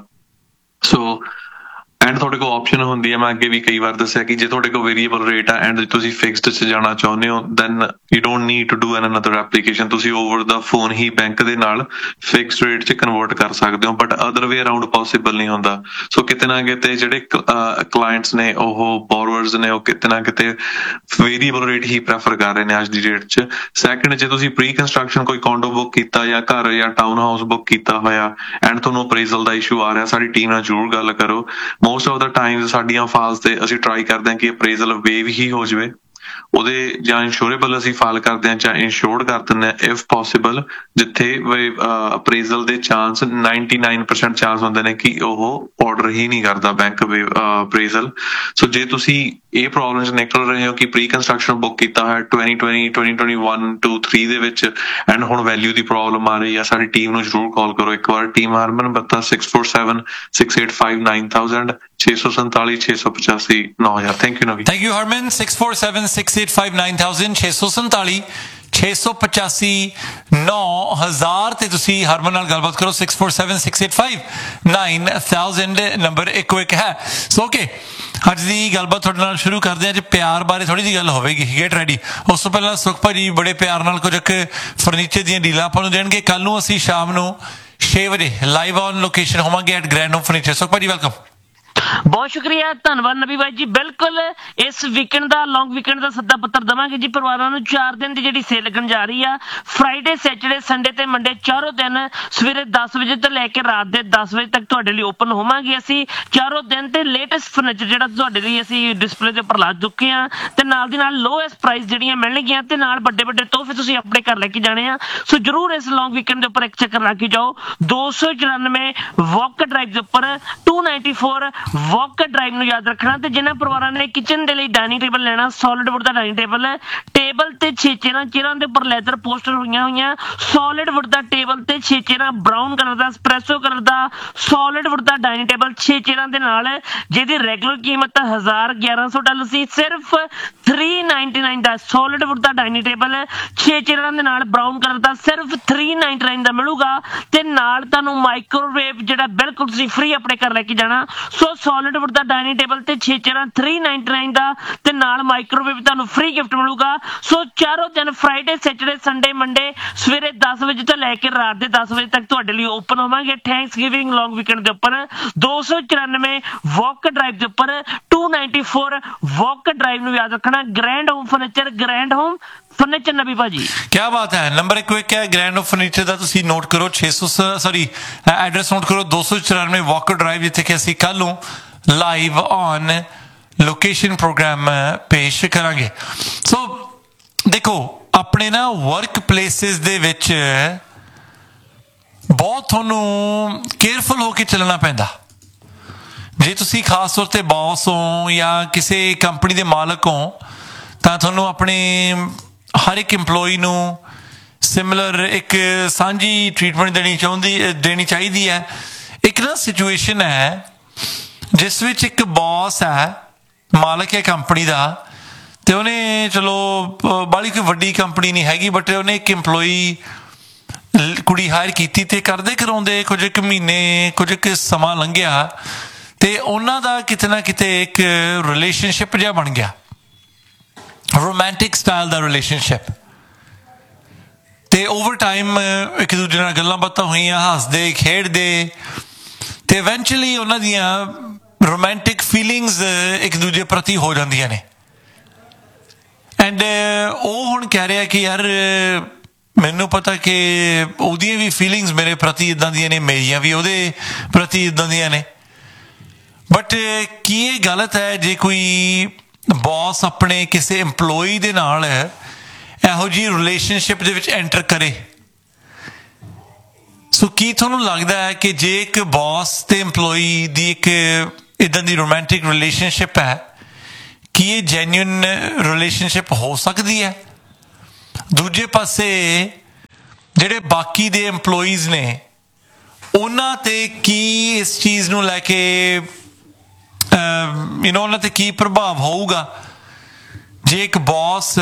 [SPEAKER 4] ਸੋ ਐਂਡ ਤੁਹਾਡੇ ਕੋਲ ਆਪਸ਼ਨ ਹੁੰਦੀ ਹੈ, ਮੈਂ ਅੱਗੇ ਵੀ ਕਈ ਵਾਰ ਦੱਸਿਆ ਕਿ ਜੇ ਤੁਹਾਡੇ ਕੋਲ ਵੇਰੀਏਬਲ ਰੇਟ ਆ ਐਂਡ ਤੁਸੀਂ ਫਿਕਸਡ 'ਚ ਜਾਣਾ ਚਾਹੁੰਦੇ ਹੋ then you don't need to do N another application, ਤੁਸੀਂ ਓਵਰ ਦਾ ਫੋਨ ਹੀ ਬੈਂਕ ਦੇ ਨਾਲ ਫਿਕਸਡ ਰੇਟ 'ਚ ਕਨਵਰਟ ਕਰ ਸਕਦੇ ਹੋ, but other way around possible ਨਹੀਂ ਹੁੰਦਾ। ਸੋ ਕਿਤੇ ਨਾ ਕਿਤੇ ਜਿਹੜੇ ਕਲਾਇੰਟਸ ਨੇ ਉਹ ਬੋਰੋਵਰਸ ਨੇ ਉਹ ਕਿਤੇ ਨਾ ਕਿਤੇ ਵੇਰੀਏਬਲ ਰੇਟ ਹੀ ਪ੍ਰੈਫਰ ਕਰ ਰਹੇ ਨੇ ਅੱਜ ਦੀ ਡੇਟ 'ਚ। ਸੈਕਿੰਡ, ਜੇ ਤੁਸੀਂ ਪ੍ਰੀ ਕੰਸਟਰਕਸ਼ਨ ਕੋਈ ਕੌਂਡੋ ਬੁੱਕ ਕੀਤਾ ਜਾਂ ਘਰ ਜਾਂ ਟਾਊਨ ਹਾਊਸ ਬੁੱਕ ਕੀਤਾ ਹੋਇਆ ਐਂਡ ਤੁਹਾਨੂੰ ਅਪਰੇਜ਼ਲ ਦਾ ਇਸ਼ੂ ਆ ਰਿਹਾ, ਸਾਡੀ ਟੀਮ ਨਾਲ ਜ਼ਰੂਰ ਗੱਲ ਕਰੋ। ਮੋਸਟ ਆਫ ਦਾ ਟਾਈਮ ਸਾਡੀਆਂ ਫਾਈਲਸ ਤੇ ਅਸੀਂ ਟਰਾਈ ਕਰਦੇ ਹਾਂ ਕਿ ਅਪਰੇਜ਼ਲ ਵੇਵ ਹੀ ਹੋ ਜਾਵੇ, ਉਹਦੇ ਜਾਂ ਇੰਸ਼ੋਰੇਬਲ ਅਸੀਂ ਫਾਈਲ ਕਰਦੇ ਹਾਂ ਜਾਂ ਇੰਸ਼ੋਰਡ ਕਰ ਦਿੰਦੇ ਹਾਂ ਇਫ ਪੋਸੀਬਲ, ਜਿੱਥੇ ਅਪਰੇਜ਼ਲ ਦੇ ਚਾਂਸ ninety-nine percent ਚਾਂਸ ਹੁੰਦੇ ਨੇ ਕਿ ਉਹ ਆਰਡਰ ਹੀ ਨਹੀਂ ਕਰਦਾ ਬੈਂਕ ਅਪਰੇਜ਼ਲ। ਸੋ ਜੇ ਤੁਸੀਂ ਇਹ ਪ੍ਰੋਬਲਮਸ ਨਿਕਲ ਰਹੇ ਹੋ ਕਿ ਪ੍ਰੀ ਕੰਸਟਰਕਸ਼ਨ ਬੁੱਕ ਕੀਤਾ ਹੈ twenty twenty, twenty twenty-one, two, three ਦੇ ਵਿੱਚ ਐਂਡ ਹੁਣ ਵੈਲਿਊ ਦੀ ਪ੍ਰੋਬਲਮ ਆ ਰਹੀ ਆ, ਸਾਡੀ ਟੀਮ ਨੂੰ ਜ਼ਰੂਰ ਕਾਲ ਕਰੋ ਇੱਕ ਵਾਰ। ਟੀਮ ਹਰਮਨ ਬੱਤਾ six four seven six eight five nine thousand ਛੇ ਸੌ ਸੰਤਾਲੀ ਛੇ ਸੌ ਪਚਾਸੀ ਨੌ ਹਜ਼ਾਰ। ਥੈਂਕ ਯੂ ਨਵੀ।
[SPEAKER 2] Thank you Harman. six four seven six eight five nine thousand ਛੇ ਸੌ ਸੰਤਾਲੀ ਛੇ ਸੌ ਪਚਾਸੀ ਨੌ ਹਜ਼ਾਰ ਤੇ ਤੁਸੀਂ ਹਰਮਨ ਨਾਲ ਗੱਲਬਾਤ ਕਰੋ। six four seven six eight five nine thousand number ਇੱਕੋ ਇੱਕ ਹੈ। ਸੋ ਓਕੇ, ਅੱਜ ਦੀ ਗੱਲਬਾਤ ਤੁਹਾਡੇ ਨਾਲ ਸ਼ੁਰੂ ਕਰਦੇ ਹਾਂ। ਅੱਜ ਪਿਆਰ ਬਾਰੇ ਥੋੜੀ ਜਿਹੀ ਗੱਲ ਹੋਵੇਗੀ, ਗੇਟ ਰੈਡੀ। ਉਸ ਤੋਂ ਪਹਿਲਾਂ ਸੁਖ ਭਾਜੀ ਬੜੇ ਪਿਆਰ ਨਾਲ ਕੁਝ ਇੱਕ ਫਰਨੀਚਰ ਦੀਆਂ ਡੀਲਾਂ ਆਪਾਂ ਨੂੰ ਦੇਣਗੇ। ਕੱਲ ਨੂੰ ਅਸੀਂ ਸ਼ਾਮ ਨੂੰ ਛੇ ਵਜੇ ਲਾਈਵ ਔਨ ਲੋਕੇਸ਼ਨ ਹੋਵਾਂਗੇ ਐਟ ਗ੍ਰੈਂਡ ਹੋਮ ਫਰਨੀਚਰ। ਸੁਖ ਭਾਜੀ ਵੈਲਕਮ।
[SPEAKER 5] ਬਹੁਤ ਸ਼ੁਕਰੀਆ, ਧੰਨਵਾਦ ਨਬੀ ਬਾਈ ਜੀ। ਬਿਲਕੁਲ ਇਸ ਵੀਕਐਂਡ ਦਾ ਲੌਂਗ ਵੀਕਐਂਡ ਦਾ ਸੱਦਾ ਪੱਤਰ ਦੇਵਾਂਗੇ ਜੀ ਪਰਿਵਾਰਾਂ ਨੂੰ। ਚਾਰ ਦਿਨ ਦੀ ਜਿਹੜੀ ਸੇਲ ਲੱਗਣ ਜਾ ਰਹੀ ਆ, ਫਰਾਈਡੇ, ਸੈਟਰਡੇ, ਸੰਡੇ ਤੇ ਮੰਡੇ, ਚਾਰੋਂ ਦਿਨ ਸਵੇਰੇ ਦਸ ਵਜੇ ਤੋਂ ਲੈ ਕੇ ਰਾਤ ਦੇ ਦਸ ਵਜੇ ਤੱਕ ਤੁਹਾਡੇ ਲਈ ਓਪਨ ਹੋਵਾਂਗੇ ਅਸੀਂ ਚਾਰੋਂ ਦਿਨ। ਤੇ ਲੇਟੈਸਟ ਫਰਨੀਚਰ ਜਿਹੜਾ ਤੁਹਾਡੇ ਲਈ ਅਸੀਂ ਡਿਸਪਲੇ ਦੇ ਉੱਪਰ ਲਾ ਚੁੱਕੇ ਹਾਂ ਤੇ ਨਾਲ ਦੀ ਨਾਲ ਲੋਐਸਟ ਪ੍ਰਾਈਸ ਜਿਹੜੀਆਂ ਮਿਲਣਗੀਆਂ ਤੇ ਨਾਲ ਵੱਡੇ ਵੱਡੇ ਤੋਹਫੇ ਤੁਸੀਂ ਆਪਣੇ ਘਰ ਲੈ ਕੇ ਜਾਣੇ ਆ। ਸੋ ਜਰੂਰ ਇਸ ਲੌਂਗ ਵੀਕਐਂਡ ਦੇ ਉੱਪਰ ਇੱਕ ਚੱਕਰ ਲਾ ਕੇ ਜਾਓ। ਦੋ ਸੌ ਚੁਰਾਨਵੇਂ ਵਾਕ ਡਰਾਈਵ ਦੇ ਉੱਪਰ two ninety-four ਵਾਕ ਡਰਾਈਵ ਨੂੰ ਯਾਦ ਰੱਖਣਾ। ਤੇ ਜਿਨ੍ਹਾਂ ਪਰਿਵਾਰਾਂ ਨੇ ਕਿਚਨ ਦੇ ਲਈ ਡਾਈਨਿੰਗ ਟੇਬਲ ਲੈਣਾ, ਸੋਲਿਡ ਵੁੱਡ ਦਾ ਡਾਈਨਿੰਗ ਟੇਬਲ ਹੈ, ਟੇਬਲ ਤੇ ਛੇ ਚੇਅਰਾਂ, ਚੇਅਰਾਂ ਦੇ ਉੱਪਰ ਲੈਦਰ ਪੋਸਟਰ ਹੋਈਆਂ ਹੋਈਆਂ, ਸੋਲਿਡ ਵੁੱਡ ਦਾ ਟੇਬਲ ਤੇ ਛੇ ਚੇਅਰਾਂ, ਬਰਾਊਨ ਕਲਰ ਦਾ ਐਸਪ੍ਰੈਸੋ ਕਲਰ ਦਾ ਸੋਲਿਡ ਵੁੱਡ ਦਾ ਡਾਈਨਿੰਗ ਟੇਬਲ ਛੇ ਚੇਅਰਾਂ ਦੇ ਨਾਲ, ਜਿਹਦੀ ਰੈਗੂਲਰ ਕੀਮਤ ਹਜ਼ਾਰ ਗਿਆਰਾਂ ਸੌ ਡਾਲਰ ਸੀ, ਸਿਰਫ three ninety-nine ਦਾ ਸੋਲਿਡ ਵੁੱਡ ਦਾ ਡਾਈਨਿੰਗ ਟੇਬਲ ਛੇ ਚੇਅਰਾਂ ਦੇ ਨਾਲ ਬਰਾਊਨ ਕਲਰ ਦਾ ਸਿਰਫ three ninety-nine ਦਾ ਮਿਲੂਗਾ। ਤੇ ਨਾਲ ਤੁਹਾਨੂੰ ਮਾਈਕ੍ਰੋਵੇਵ ਜਿਹੜਾ ਬਿਲਕੁਲ ਤੁਸੀਂ ਫ੍ਰੀ ਆਪਣੇ ਘਰ ਲੈ ਕੇ ਜਾਣਾ। ਸੋ ਸੋਲਿਡ ਵੁੱਡ ਦਾ ਡਾਈਨਿੰਗ ਟੇਬਲ ਤੇ ਛੇ ਚੇਅਰਾਂ three ninety-nine ਦਾ ਤੇ ਨਾਲ ਮਾਈਕ੍ਰੋਵੇਵ ਤੁਹਾਨੂੰ ਫ੍ਰੀ ਗਿਫਟ ਮਿਲੂਗਾ। ਸੋ ਚਾਰੋਂ ਦਿਨ ਫਰਾਈਡੇ, ਸੈਟਰਡੇ, ਸੰਡੇ, ਮੰਡੇ ਸਵੇਰੇ ਦਸ ਵਜੇ ਤੋਂ ਲੈ ਕੇ ਰਾਤ ਦੇ ਦਸ ਵਜੇ ਤੱਕ ਤੁਹਾਡੇ ਲਈ ਓਪਨ ਹੋਵਾਂਗੇ ਥੈਂਕਸ ਗਿਵਿੰਗ ਲੌਂਗ ਵੀਕਐਂਡ ਦੇ ਉੱਪਰ। ਦੋ ਸੌ ਚੁਰਾਨਵੇਂ ਵਾਕ ਡਰਾਈਵ ਦੇ ਉੱਪਰ two ninety-four ਵਾਕ ਡਰਾਈਵ ਨੂੰ ਯਾਦ ਰੱਖਣਾ। Grand home furniture, grand home furniture ਨਬੀ ਭਾਜੀ।
[SPEAKER 2] ਕਿਆ ਬਾਤ ਹੈ। ਨੰਬਰ ਇੱਕ ਇੱਕ ਹੈ ਗ੍ਰੈਂਡ ਹੋਮ ਫਰਨੀਚਰ ਦਾ, ਤੁਸੀਂ ਨੋਟ ਕਰੋ। ਛੇ ਸੌ ਸੌਰੀ ਐਡਰੈਸ ਨੋਟ ਕਰੋ, ਦੋ ਸੌ ਚੁਰਾਨਵੇਂ ਵਾਕ ਡਰਾਈਵ, ਜਿੱਥੇ ਕਿ ਅਸੀਂ ਕੱਲ ਨੂੰ ਲਾਈਵ ਔਨ ਲੋਕੇਸ਼ਨ ਪ੍ਰੋਗਰਾਮ ਪੇਸ਼ ਕਰਾਂਗੇ। ਸੋ ਦੇਖੋ, ਆਪਣੇ ਨਾ ਵਰਕ ਪਲੇਸਿਸ ਦੇ ਵਿੱਚ ਬਹੁਤ ਤੁਹਾਨੂੰ ਕੇਅਰਫੁਲ ਹੋ ਕੇ ਚੱਲਣਾ ਪੈਂਦਾ। ਜੇ ਤੁਸੀਂ ਖਾਸ ਤੌਰ ਤੇ ਬੌਸ ਹੋ ਜਾਂ ਕਿਸੇ ਕੰਪਨੀ ਦੇ ਮਾਲਕ ਹੋ ਤਾਂ ਤੁਹਾਨੂੰ ਆਪਣੇ ਹਰ ਇੱਕ EMPLOYEE ਨੂੰ ਸਿਮਿਲਰ ਇੱਕ ਸਾਂਝੀ ਟ੍ਰੀਟਮੈਂਟ ਦੇਣੀ ਚਾਹੁੰਦੀ ਦੇਣੀ ਚਾਹੀਦੀ ਹੈ। ਇੱਕ ਨਾ ਸਿਚੁਏਸ਼ਨ ਹੈ ਜਿਸ ਵਿੱਚ ਇੱਕ ਬੌਸ ਹੈ, ਮਾਲਕ ਹੈ ਕੰਪਨੀ ਦਾ, ਤੇ ਉਹਨੇ ਚਲੋ ਬਾਹਲੀ ਕੋਈ ਵੱਡੀ ਕੰਪਨੀ ਨਹੀਂ ਹੈਗੀ ਬਟ ਉਹਨੇ ਇੱਕ EMPLOYEE ਕੁੜੀ ਹਾਇਰ ਕੀਤੀ ਤੇ ਕਰਦੇ ਕਰਾਉਂਦੇ ਕੁਝ ਇੱਕ ਮਹੀਨੇ ਕੁਝ ਇੱਕ ਸਮਾਂ ਲੰਘਿਆ ਤੇ ਉਹਨਾਂ ਦਾ ਕਿਤੇ ਨਾ ਕਿਤੇ ਇੱਕ ਰਿਲੇਸ਼ਨਸ਼ਿਪ ਜਿਹਾ ਬਣ ਗਿਆ, ਰੋਮਾਂਟਿਕ ਸਟਾਈਲ ਦਾ ਰਿਲੇਸ਼ਨਸ਼ਿਪ। ਤੇ ਓਵਰ ਟਾਈਮ ਇੱਕ ਦੂਜੇ ਨਾਲ ਗੱਲਾਂ ਬਾਤਾਂ ਹੋਈਆਂ, ਹੱਸਦੇ ਖੇਡਦੇ, ਤੇ ਇਵੈਂਚੁਅਲੀ ਉਹਨਾਂ ਦੀਆਂ ਰੋਮਾਂਟਿਕ ਫੀਲਿੰਗਸ ਇੱਕ ਦੂਜੇ ਪ੍ਰਤੀ ਹੋ ਜਾਂਦੀਆਂ ਨੇ। ਐਂਡ ਉਹ ਹੁਣ ਕਹਿ ਰਿਹਾ ਕਿ ਯਾਰ ਮੈਨੂੰ ਪਤਾ ਕਿ ਉਹਦੀਆਂ ਵੀ ਫੀਲਿੰਗਸ ਮੇਰੇ ਪ੍ਰਤੀ ਇੱਦਾਂ ਦੀਆਂ ਨੇ, ਮੇਰੀਆਂ ਵੀ ਉਹਦੇ ਪ੍ਰਤੀ ਇੱਦਾਂ ਦੀਆਂ ਨੇ। ਬਟ ਕੀ ਇਹ ਗਲਤ ਹੈ ਜੇ ਕੋਈ ਬੌਸ ਆਪਣੇ ਕਿਸੇ EMPLOYEE ਦੇ ਨਾਲ ਇਹੋ ਜਿਹੀ ਰਿਲੇਸ਼ਨਸ਼ਿਪ ਦੇ ਵਿੱਚ ਐਂਟਰ ਕਰੇ? ਸੋ ਕੀ ਤੁਹਾਨੂੰ ਲੱਗਦਾ ਹੈ ਕਿ ਜੇ ਇੱਕ ਬੌਸ ਤੇ EMPLOYEE ਦੀ ਇੱਕ ਇੱਦਾਂ ਦੀ ਰੋਮਾਂਟਿਕ ਰਿਲੇਸ਼ਨਸ਼ਿਪ ਹੈ, ਕੀ ਇਹ ਜੈਨੂਇਨ ਰਿਲੇਸ਼ਨਸ਼ਿਪ ਹੋ ਸਕਦੀ ਹੈ? ਦੂਜੇ ਪਾਸੇ ਜਿਹੜੇ ਬਾਕੀ ਦੇ EMPLOYEES ਨੇ ਉਹਨਾਂ ਤੇ ਕੀ ਇਸ ਚੀਜ਼ ਨੂੰ ਲੈ ਕੇ ਯੂ نو ਉਹਨਾਂ ਤੇ ਕੀ ਪ੍ਰਭਾਵ ਹੋਊਗਾ ਜੇ ਇੱਕ ਬੌਸ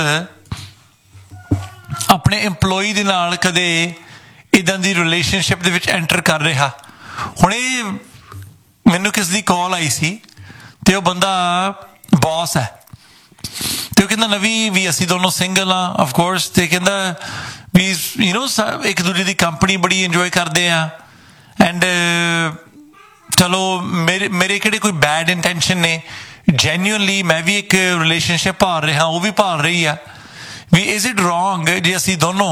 [SPEAKER 2] ਆਪਣੇ EMPLOYEE ਦੇ ਨਾਲ ਕਦੇ ਇੱਦਾਂ ਦੀ ਰਿਲੇਸ਼ਨਸ਼ਿਪ ਦੇ ਵਿੱਚ ਐਂਟਰ ਕਰ ਰਿਹਾ। ਹੁਣ ਇਹ ਮੈਨੂੰ ਕਿਸ ਦੀ ਕਾਲ ਆਈ ਸੀ ਤੇ ਉਹ ਬੰਦਾ ਬੌਸ ਹੈ ਤੇ ਉਹ ਕਹਿੰਦਾ ਨਵੀਂ ਵੀ ਅਸੀਂ ਦੋਨੋਂ ਸਿੰਗਲ ਆ ਆਫ ਕੋਰਸ ਤੇ ਕਹਿੰਦਾ ਵੀ ਯੂ نو ਇੱਕ ਦੂਜੇ ਦੀ ਕੰਪਨੀ ਬੜੀ ਇੰਜੋਏ ਕਰਦੇ ਆ ਐਂਡ ਚਲੋ ਮੇਰੇ ਮੇਰੇ ਕਿਹੜੇ ਕੋਈ ਬੈਡ ਇੰਟੈਂਸ਼ਨ ਨੇ ਜੈਨੂਅਨਲੀ ਮੈਂ ਵੀ ਇੱਕ ਰਿਲੇਸ਼ਨਸ਼ਿਪ ਭਾਲ ਰਿਹਾ ਉਹ ਵੀ ਭਾਲ ਰਹੀ ਆ ਵੀ ਇਜ਼ ਇਟ ਰੋਂਗ ਜੇ ਅਸੀਂ ਦੋਨੋਂ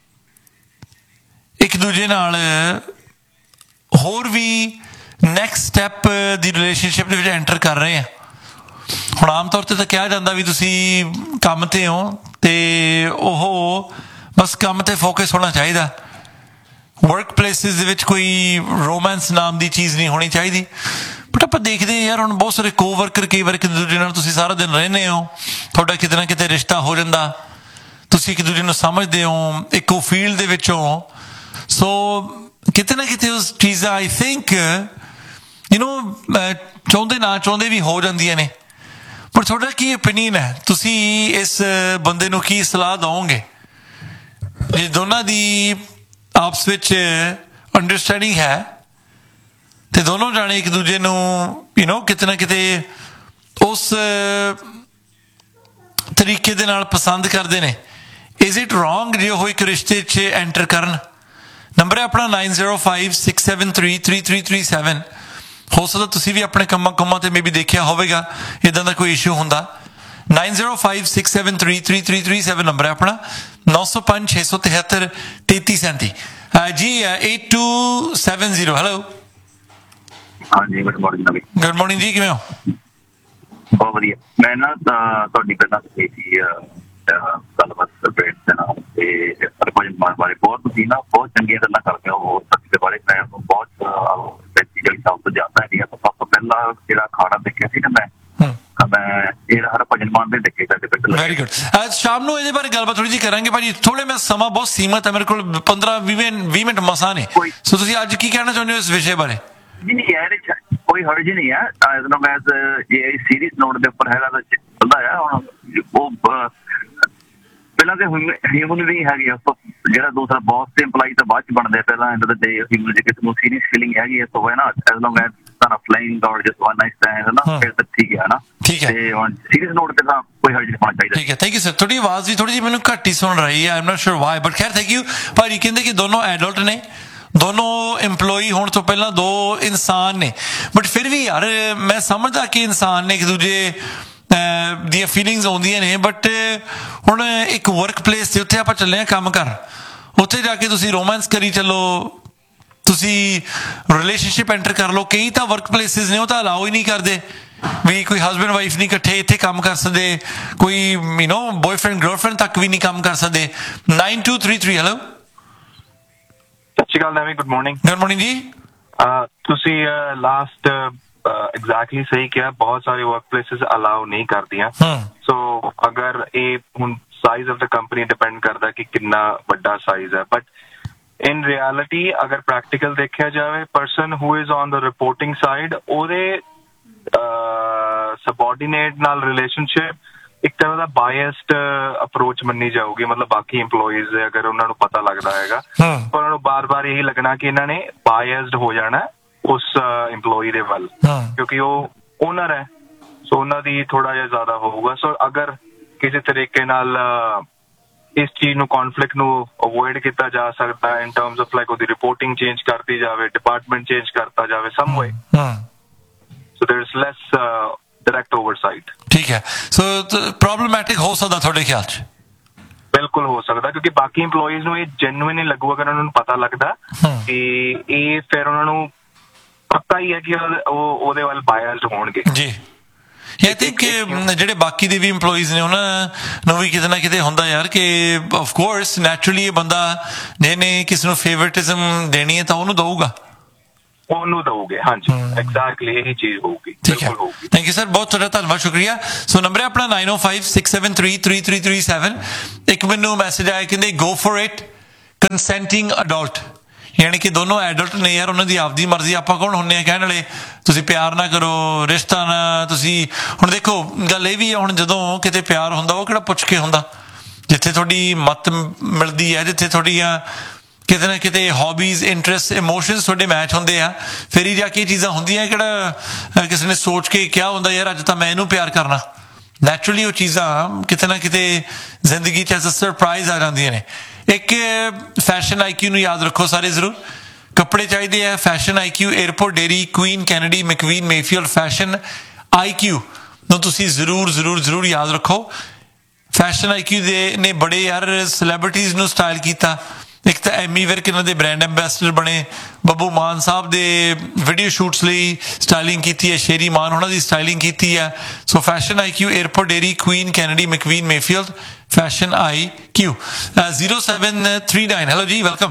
[SPEAKER 2] ਇੱਕ ਦੂਜੇ ਨਾਲ ਹੋਰ ਵੀ ਨੈਕਸਟ ਸਟੈਪ ਦੀ ਰਿਲੇਸ਼ਨਸ਼ਿਪ ਦੇ ਵਿੱਚ ਐਂਟਰ ਕਰ ਰਹੇ ਆ। ਹੁਣ ਆਮ ਤੌਰ ਤੇ ਤਾਂ ਕਿਹਾ ਜਾਂਦਾ ਵੀ ਤੁਸੀਂ ਕੰਮ ਤੇ ਹੋ ਤੇ ਉਹ ਬਸ ਕੰਮ ਤੇ ਫੋਕਸ ਹੋਣਾ ਚਾਹੀਦਾ ਵਰਕ ਪਲੇਸਿਸ ਦੇ ਵਿੱਚ ਕੋਈ ਰੋਮਾਂਸ ਨਾਮ ਦੀ ਚੀਜ਼ ਨਹੀਂ ਹੋਣੀ ਚਾਹੀਦੀ ਬਟ ਆਪਾਂ ਦੇਖਦੇ ਯਾਰ ਹੁਣ ਬਹੁਤ ਸਾਰੇ ਕੋ ਵਰਕਰ ਕਈ ਵਾਰ ਇੱਕ ਦੂਜੇ ਨਾਲ ਤੁਸੀਂ ਸਾਰਾ ਦਿਨ ਰਹਿੰਦੇ ਹੋ ਤੁਹਾਡਾ ਕਿਤੇ ਨਾ ਕਿਤੇ ਰਿਸ਼ਤਾ ਹੋ ਜਾਂਦਾ ਤੁਸੀਂ ਇੱਕ ਦੂਜੇ ਨੂੰ ਸਮਝਦੇ ਹੋ ਇੱਕੋ ਫੀਲਡ ਦੇ ਵਿੱਚੋਂ ਸੋ ਕਿਤੇ ਨਾ ਕਿਤੇ ਉਸ ਚੀਜ਼ਾਂ ਆਈ ਥਿੰਕ ਯੂ نو ਚਾਹੁੰਦੇ ਨਾ ਚਾਹੁੰਦੇ ਵੀ ਹੋ ਜਾਂਦੀਆਂ ਨੇ ਪਰ ਤੁਹਾਡਾ ਕੀ ਓਪੀਨੀਅਨ ਹੈ ਤੁਸੀਂ ਇਸ ਬੰਦੇ ਨੂੰ ਕੀ ਸਲਾਹ ਦਿਓਗੇ ਜੇ ਦੋਨਾਂ ਦੀ ਆਪਸ ਵਿੱਚ ਅੰਡਰਸਟੈਂਡਿੰਗ ਹੈ ਤੇ ਦੋਨੋਂ ਜਾਣੇ ਇੱਕ ਦੂਜੇ ਨੂੰ ਯੂ نو ਕਿਤੇ ਨਾ ਕਿਤੇ ਉਸ ਤਰੀਕੇ ਦੇ ਨਾਲ ਪਸੰਦ ਕਰਦੇ ਨੇ ਇਜ਼ ਇਟ ਰੋਂਗ ਜੇ ਉਹ ਇੱਕ ਰਿਸ਼ਤੇ 'ਚ ਐਂਟਰ ਕਰਨ ਨੰਬਰ ਹੈ ਆਪਣਾ nine zero five six seven three three three three seven ਹੋ ਸਕਦਾ ਤੁਸੀਂ ਵੀ ਆਪਣੇ ਕੰਮਾਂ ਕੰਮਾਂ ਤੇ ਮੇਬੀ ਦੇਖਿਆ ਹੋਵੇਗਾ ਇੱਦਾਂ ਦਾ ਕੋਈ ਇਸ਼ੂ ਹੁੰਦਾ nine zero five six seven three three three three seven number ਹੈ ਆਪਣਾ ਨੌ ਸੌ ਪੰਜ ਛੇ ਸੌ ਤਿਹੱਤਰ ਤੇਤੀ ਸੈਂਤੀ ਜੀ eight two seven zero hello
[SPEAKER 6] ਹਾਂਜੀ ਗੁੱਡ ਮਾਰਨਿੰਗ ਨਵੀਂ
[SPEAKER 2] ਗੁੱਡ ਮਾਰਨਿੰਗ ਜੀ ਕਿਵੇਂ ਹੋ
[SPEAKER 6] ਬਹੁਤ ਵਧੀਆ ਮੈਂ ਨਾ ਤੁਹਾਡੀ ਪਹਿਲਾਂ ਸੀ ਗੱਲਬਾਤ ਸਰਪ੍ਰੇਟ ਦੇ ਨਾਲ ਤੇ ਹਰਭਜਨ ਮਾਨ ਬਾਰੇ ਬਹੁਤ ਤੁਸੀਂ ਨਾ ਬਹੁਤ ਚੰਗੀਆਂ ਗੱਲਾਂ ਕਰਦੇ ਹੋ ਸੱਚ ਦੇ ਬਾਰੇ ਮੈਂ ਬਹੁਤ ਪ੍ਰੈਕਟੀਕਲੀ ਸਭ ਤੋਂ ਜ਼ਿਆਦਾ ਹੈ ਸਭ ਤੋਂ ਪਹਿਲਾਂ ਜਿਹੜਾ ਖਾਣਾ ਦੇਖਿਆ ਸੀ ਨਾ ਮੈਂ ਮੈਂ ਇਹ ਹਰਭਜਨ ਮਾਨ ਦੇ ਦੇਖੇ ਸਾਡੇ ਪਿੰਡ
[SPEAKER 2] ਵੈਰੀ ਗੁੱਡ ਸ਼ਾਮ ਨੂੰ ਇਹਦੇ ਬਾਰੇ ਗੱਲਬਾਤ ਥੋੜੀ ਜਿਹੀ ਕਰਾਂਗੇ ਭਾਜੀ ਥੋੜੇ ਮੈਂ ਸਮਾਂ ਬਹੁਤ ਸੀਮਤ ਹੈ ਮੇਰੇ ਕੋਲ ਪੰਦਰਾਂ ਵੀਹ ਵੀਹ ਮਿੰਟ ਮਸਾਂ ਨੇ ਸੋ ਤੁਸੀਂ ਅੱਜ ਕੀ ਕਹਿਣਾ ਚਾਹੁੰਦੇ ਹੋ ਇਸ ਵਿਸ਼ੇ ਬਾਰੇ
[SPEAKER 6] ਨਹੀਂ ਯਾਰ ਕੋਈ ਹਰਜ ਨਹੀਂ ਹੈ ਐਜ਼ ਨੋ ਐਜ਼ ਇਹ ਸੀਰੀਅਸ ਨੋਟ ਦੇ ਉੱਪਰ ਹੈਗਾ ਤਾਂ ਚੱਲਦਾ ਆ ਹੁਣ ਉਹ ਪਹਿਲਾਂ ਤੇ ਹਿਊਮਨ ਵੀ ਹੈਗੀ ਜਿਹੜਾ ਦੂਸਰਾ ਬੌਸ ਤੇ ਇੰਪਲਾਈ ਤਾਂ ਬਾਅਦ ਚ ਬਣਦੇ ਪਹਿਲਾਂ ਐਂਡ ਦ ਡੇ ਹਿਊਮਨ ਜੇ ਕਿਸੇ ਨੂੰ ਸੀਰੀਅਸ ਫੀਲਿੰਗ ਹੈਗੀ ਹੈ ਤਾਂ ਉਹ ਹੈ ਨਾ ਐਜ਼ ਲੌਂਗ ਐਜ਼ ਤੁਹਾਨੂੰ ਫਲਾਈਂਗ ਔਰ ਜਸਟ ਵਨ ਨਾਈਟ ਸਟੈਂਡ ਨਾ ਫਿਰ ਤਾਂ ਠੀਕ ਹੈ ਨਾ ਤੇ ਹੁਣ ਸੀਰੀਅਸ ਨੋਟ ਤੇ ਤਾਂ ਕੋਈ ਹਰਜ ਨਹੀਂ ਹੋਣਾ ਚਾਹੀਦਾ
[SPEAKER 2] ਠੀਕ ਹੈ ਥੈਂਕ ਯੂ ਸਰ ਤੁਹਾਡੀ ਆਵਾਜ਼ ਵੀ ਥੋੜੀ ਜਿਹੀ ਮੈਨੂੰ ਘੱਟ ਹੀ ਸੁਣ ਰਹੀ ਹੈ I am not sure Y but ਖੈਰ ਥੈਂਕ ਯੂ ਭਾਜੀ ਕਹਿੰਦੇ ਕਿ ਦੋਨੋਂ ਐਡਲਟ ਨੇ ਦੋਨੋਂ EMPLOYEE ਹੋਣ ਤੋਂ ਪਹਿਲਾਂ ਦੋ ਇਨਸਾਨ ਨੇ ਬਟ ਫਿਰ ਵੀ ਯਾਰ ਮੈਂ ਸਮਝਦਾ ਕਿ ਇਨਸਾਨ ਨੇ ਇੱਕ ਦੂਜੇ ਦੀਆਂ ਫੀਲਿੰਗਸ ਆਉਂਦੀਆਂ ਨੇ ਬਟ ਹੁਣ ਇੱਕ ਵਰਕ ਪਲੇਸ ਤੇ ਉੱਥੇ ਆਪਾਂ ਚੱਲੇ ਹਾਂ ਕੰਮ ਕਰ ਉੱਥੇ ਜਾ ਕੇ ਤੁਸੀਂ ਰੋਮਾਂਸ ਕਰੀ ਚੱਲੋ ਤੁਸੀਂ ਰਿਲੇਸ਼ਨਸ਼ਿਪ ਐਂਟਰ ਕਰ ਲਓ ਕਈ ਤਾਂ ਵਰਕ ਪਲੇਸਿਸ ਨੇ ਉਹ ਤਾਂ ਅਲਾਓ ਹੀ ਨਹੀਂ ਕਰਦੇ ਵੀ ਕੋਈ ਹਸਬੈਂਡ ਵਾਈਫ ਨਹੀਂ ਇਕੱਠੇ ਇੱਥੇ ਕੰਮ ਕਰ ਸਕਦੇ ਕੋਈ ਯੂ نو ਬॉयਫ੍ਰੈਂਡ ਗਰਲਫ੍ਰੈਂਡ ਤੱਕ ਵੀ ਨਹੀਂ ਕੰਮ ਕਰ ਸਕਦੇ nine two three three hello
[SPEAKER 7] ਸਤਿ ਸ਼੍ਰੀ ਅਕਾਲ ਨਵੀਂ ਗੁੱਡ ਮਾਰਨਿੰਗ
[SPEAKER 2] ਗੁੱਡ ਮਾਰਨਿੰਗ ਜੀ
[SPEAKER 7] ਤੁਸੀਂ ਲਾਸਟ ਐਗਜ਼ੈਕਟਲੀ ਸਹੀ ਕਿਹਾ ਬਹੁਤ ਸਾਰੇ ਵਰਕ ਪਲੇਸਿਸ ਅਲਾਓ ਨਹੀਂ ਕਰਦੀਆਂ ਸੋ ਅਗਰ ਇਹ ਹੁਣ size of the company depend ਕਰਦਾ ਕਿ ਕਿੰਨਾ ਵੱਡਾ ਸਾਈਜ਼ ਹੈ ਬਟ ਇਨ ਰਿਐਲਿਟੀ ਅਗਰ ਪ੍ਰੈਕਟੀਕਲ ਦੇਖਿਆ ਜਾਵੇ person who is on the reporting side ਉਹਦੇ ਸਬਆਰਡੀਨੇਟ ਨਾਲ ਰਿਲੇਸ਼ਨਸ਼ਿਪ ਇੱਕ ਤਰ੍ਹਾਂ ਦਾ ਬਾਇਸਡ ਅਪਰੋਚ ਮੰਨੀ ਜਾਊਗੀ ਮਤਲਬ ਬਾਕੀ EMPLOYEES ਦੇ ਅਗਰ ਉਹਨਾਂ ਨੂੰ ਪਤਾ ਲੱਗਦਾ ਹੈਗਾ ਉਹਨਾਂ ਨੂੰ ਬਾਰ ਬਾਰ ਇਹੀ ਲੱਗਣਾ ਕਿ ਇਹਨਾਂ ਨੇ ਬਾਇਸਡ ਹੋ ਜਾਣਾ ਉਸ EMPLOYEE ਦੇ ਵੱਲ ਕਿਉਂਕਿ ਉਹ ਓਨਰ ਹੈ ਸੋ ਉਹਨਾਂ ਦੀ ਥੋੜਾ ਜਿਹਾ ਜ਼ਿਆਦਾ ਹੋਊਗਾ ਸੋ ਅਗਰ ਕਿਸੇ ਤਰੀਕੇ ਨਾਲ ਇਸ ਚੀਜ਼ ਨੂੰ ਕੌਨਫਲਿਕਟ ਨੂੰ ਅਵੋਇਡ ਕੀਤਾ ਜਾ ਸਕਦਾ ਇਨ ਟਰਮਸ ਆਫ ਲਾਈਕ ਉਹਦੀ ਰਿਪੋਰਟਿੰਗ ਚੇਂਜ ਕਰਤੀ ਜਾਵੇ ਡਿਪਾਰਟਮੈਂਟ ਚੇਂਜ ਕਰਤਾ ਜਾਵੇ ਸਮ ਵੇ ਸੋ there is lace direct oversight
[SPEAKER 2] ਠੀਕ ਹੈ ਸੋ ਪ੍ਰੋਬਲਮੈਟਿਕ ਹੋ ਸਕਦਾ ਤੁਹਾਡੇ ਖਿਆਲ 'ਚ
[SPEAKER 7] ਬਿਲਕੁਲ ਹੋ ਸਕਦਾ ਕਿਉਂਕਿ ਬਾਕੀ EMPLOYEES ਨੂੰ ਇਹ ਜੈਨੂਇਨ ਹੀ ਲੱਗੂਗਾ ਅਗਰ ਉਹਨਾਂ ਨੂੰ ਪਤਾ ਲੱਗਦਾ ਕਿ ਇਹ ਫਿਰ ਉਹਨਾਂ ਨੂੰ ਪਤਾ ਹੀ ਹੈ ਕਿ ਉਹ ਉਹਦੇ ਵੱਲ ਬਾਇਸਡ ਹੋਣਗੇ
[SPEAKER 2] ਜੀ ਆਈ ਥਿੰਕ ਜਿਹੜੇ ਬਾਕੀ ਦੇ ਵੀ EMPLOYEES ਨੇ ਉਹਨਾਂ ਨੂੰ ਵੀ ਕਿਤੇ ਨਾ ਕਿਤੇ ਹੁੰਦਾ ਯਾਰ ਕਿ ਆਫ ਕੋਰਸ ਨੈਚੁਰਲੀ ਇਹ ਬੰਦਾ ਜਿਹਨੇ ਕਿਸੇ ਨੂੰ ਫੇਵਰਟਿਜ਼ਮ ਦੇਣੀ ਹੈ ਤਾਂ ਉਹਨੂੰ ਦਊਗਾ
[SPEAKER 7] ਉਹਨੂੰ ਦਊਗੇ ਹਾਂਜੀ ਐਗਜ਼ੈਕਟਲੀ ਇਹੀ ਚੀਜ਼ ਹੋਊਗੀ
[SPEAKER 2] ਠੀਕ ਹੈ ਥੈਂਕ ਯੂ ਸਰ ਬਹੁਤ ਤੁਹਾਡਾ ਧੰਨਵਾਦ ਸ਼ੁਕਰੀਆ ਸੋ ਨੰਬਰ ਹੈ ਆਪਣਾ ਨਾਈਨ ਓ five six seven three three three three seven ਇੱਕ ਮੈਨੂੰ ਮੈਸੇਜ ਆਇਆ ਕਹਿੰਦੇ ਗੋ ਫॉर ਇਟ ਕੰਸੈਂਟਿੰਗ ਅਡਲਟ, ਯਾਨੀ ਕਿ ਦੋਨੋਂ ਐਡਲਟ ਨੇ ਯਾਰ, ਉਹਨਾਂ ਦੀ ਆਪਦੀ ਮਰਜ਼ੀ। ਆਪਾਂ ਕੌਣ ਹੁੰਦੇ ਆ ਕਹਿਣ ਵਾਲੇ ਤੁਸੀਂ ਪਿਆਰ ਨਾ ਕਰੋ, ਰਿਸ਼ਤਾ ਨਾ। ਤੁਸੀਂ ਹੁਣ ਦੇਖੋ ਗੱਲ ਇਹ ਵੀ ਆ, ਹੁਣ ਜਦੋਂ ਕਿਤੇ ਪਿਆਰ ਹੁੰਦਾ ਉਹ ਕਿਹੜਾ ਪੁੱਛ ਕੇ ਹੁੰਦਾ। ਜਿੱਥੇ ਤੁਹਾਡੀ ਮੱਤ ਮਿਲਦੀ ਹੈ, ਜਿੱਥੇ ਤੁਹਾਡੀਆਂ ਕਿਤੇ ਨਾ ਕਿਤੇ ਹੌਬੀਜ਼, ਇੰਟਰਸਟ, ਇਮੋਸ਼ਨਸ ਤੁਹਾਡੇ ਮੈਚ ਹੁੰਦੇ ਆ, ਫਿਰ ਹੀ ਜਾ ਕੇ ਇਹ ਚੀਜ਼ਾਂ ਹੁੰਦੀਆਂ। ਕਿਹੜਾ ਕਿਸੇ ਨੇ ਸੋਚ ਕੇ ਕਿਹਾ ਹੁੰਦਾ ਯਾਰ ਅੱਜ ਤਾਂ ਮੈਂ ਇਹਨੂੰ ਪਿਆਰ ਕਰਨਾ। ਨੈਚੁਰਲੀ ਉਹ ਚੀਜ਼ਾਂ ਕਿਤੇ ਨਾ ਕਿਤੇ ਜ਼ਿੰਦਗੀ 'ਚ ਐਜ਼ ਅ ਸਰਪ੍ਰਾਈਜ਼ ਆ ਜਾਂਦੀਆਂ ਨੇ। ਇੱਕ ਫੈਸ਼ਨ ਆਈ ਕਿਊ ਨੂੰ ਯਾਦ ਰੱਖੋ ਸਾਰੇ ਜ਼ਰੂਰ। ਕੱਪੜੇ ਚਾਹੀਦੇ ਆ, ਫੈਸ਼ਨ ਆਈ ਕਿਊ, airport dairy, Queen Kennedy, ਮੈਕਵੀਨ, Mayfield fashion ਆਈ ਕਿਊ ਨੂੰ ਤੁਸੀਂ ਜ਼ਰੂਰ ਜ਼ਰੂਰ ਜ਼ਰੂਰ ਯਾਦ ਰੱਖੋ। ਫੈਸ਼ਨ ਆਈ ਕਿਊ ਦੇ ਨੇ ਬੜੇ ਯਾਰ ਸੈਲੀਬ੍ਰਿਟੀਜ਼ ਨੂੰ ਸਟਾਈਲ ਕੀਤਾ। ਇੱਕ ਤਾਂ ਐਮੀ ਵਿਰਕ ਇਹਨਾਂ ਦੇ ਬ੍ਰਾਂਡ ਐਂਬੈਸਡਰ ਬਣੇ, ਬੱਬੂ ਮਾਨ ਸਾਹਿਬ ਦੇ ਵੀਡੀਓ ਸ਼ੂਟਸ ਲਈ ਸਟਾਈਲਿੰਗ ਕੀਤੀ ਹੈ, ਸ਼ੇਰੀ ਮਾਨ ਉਹਨਾਂ ਦੀ ਸਟਾਈਲਿੰਗ ਕੀਤੀ ਹੈ। ਸੋ ਫੈਸ਼ਨ ਆਈ ਕਿਊ, airport dairy, Queen Kennedy, ਮੈਕਵੀਨ, Mayfield fashion ਆਈ ਕਿਊ। Zero seven three nine, hello ਜੀ, ਵੈਲਕਮ।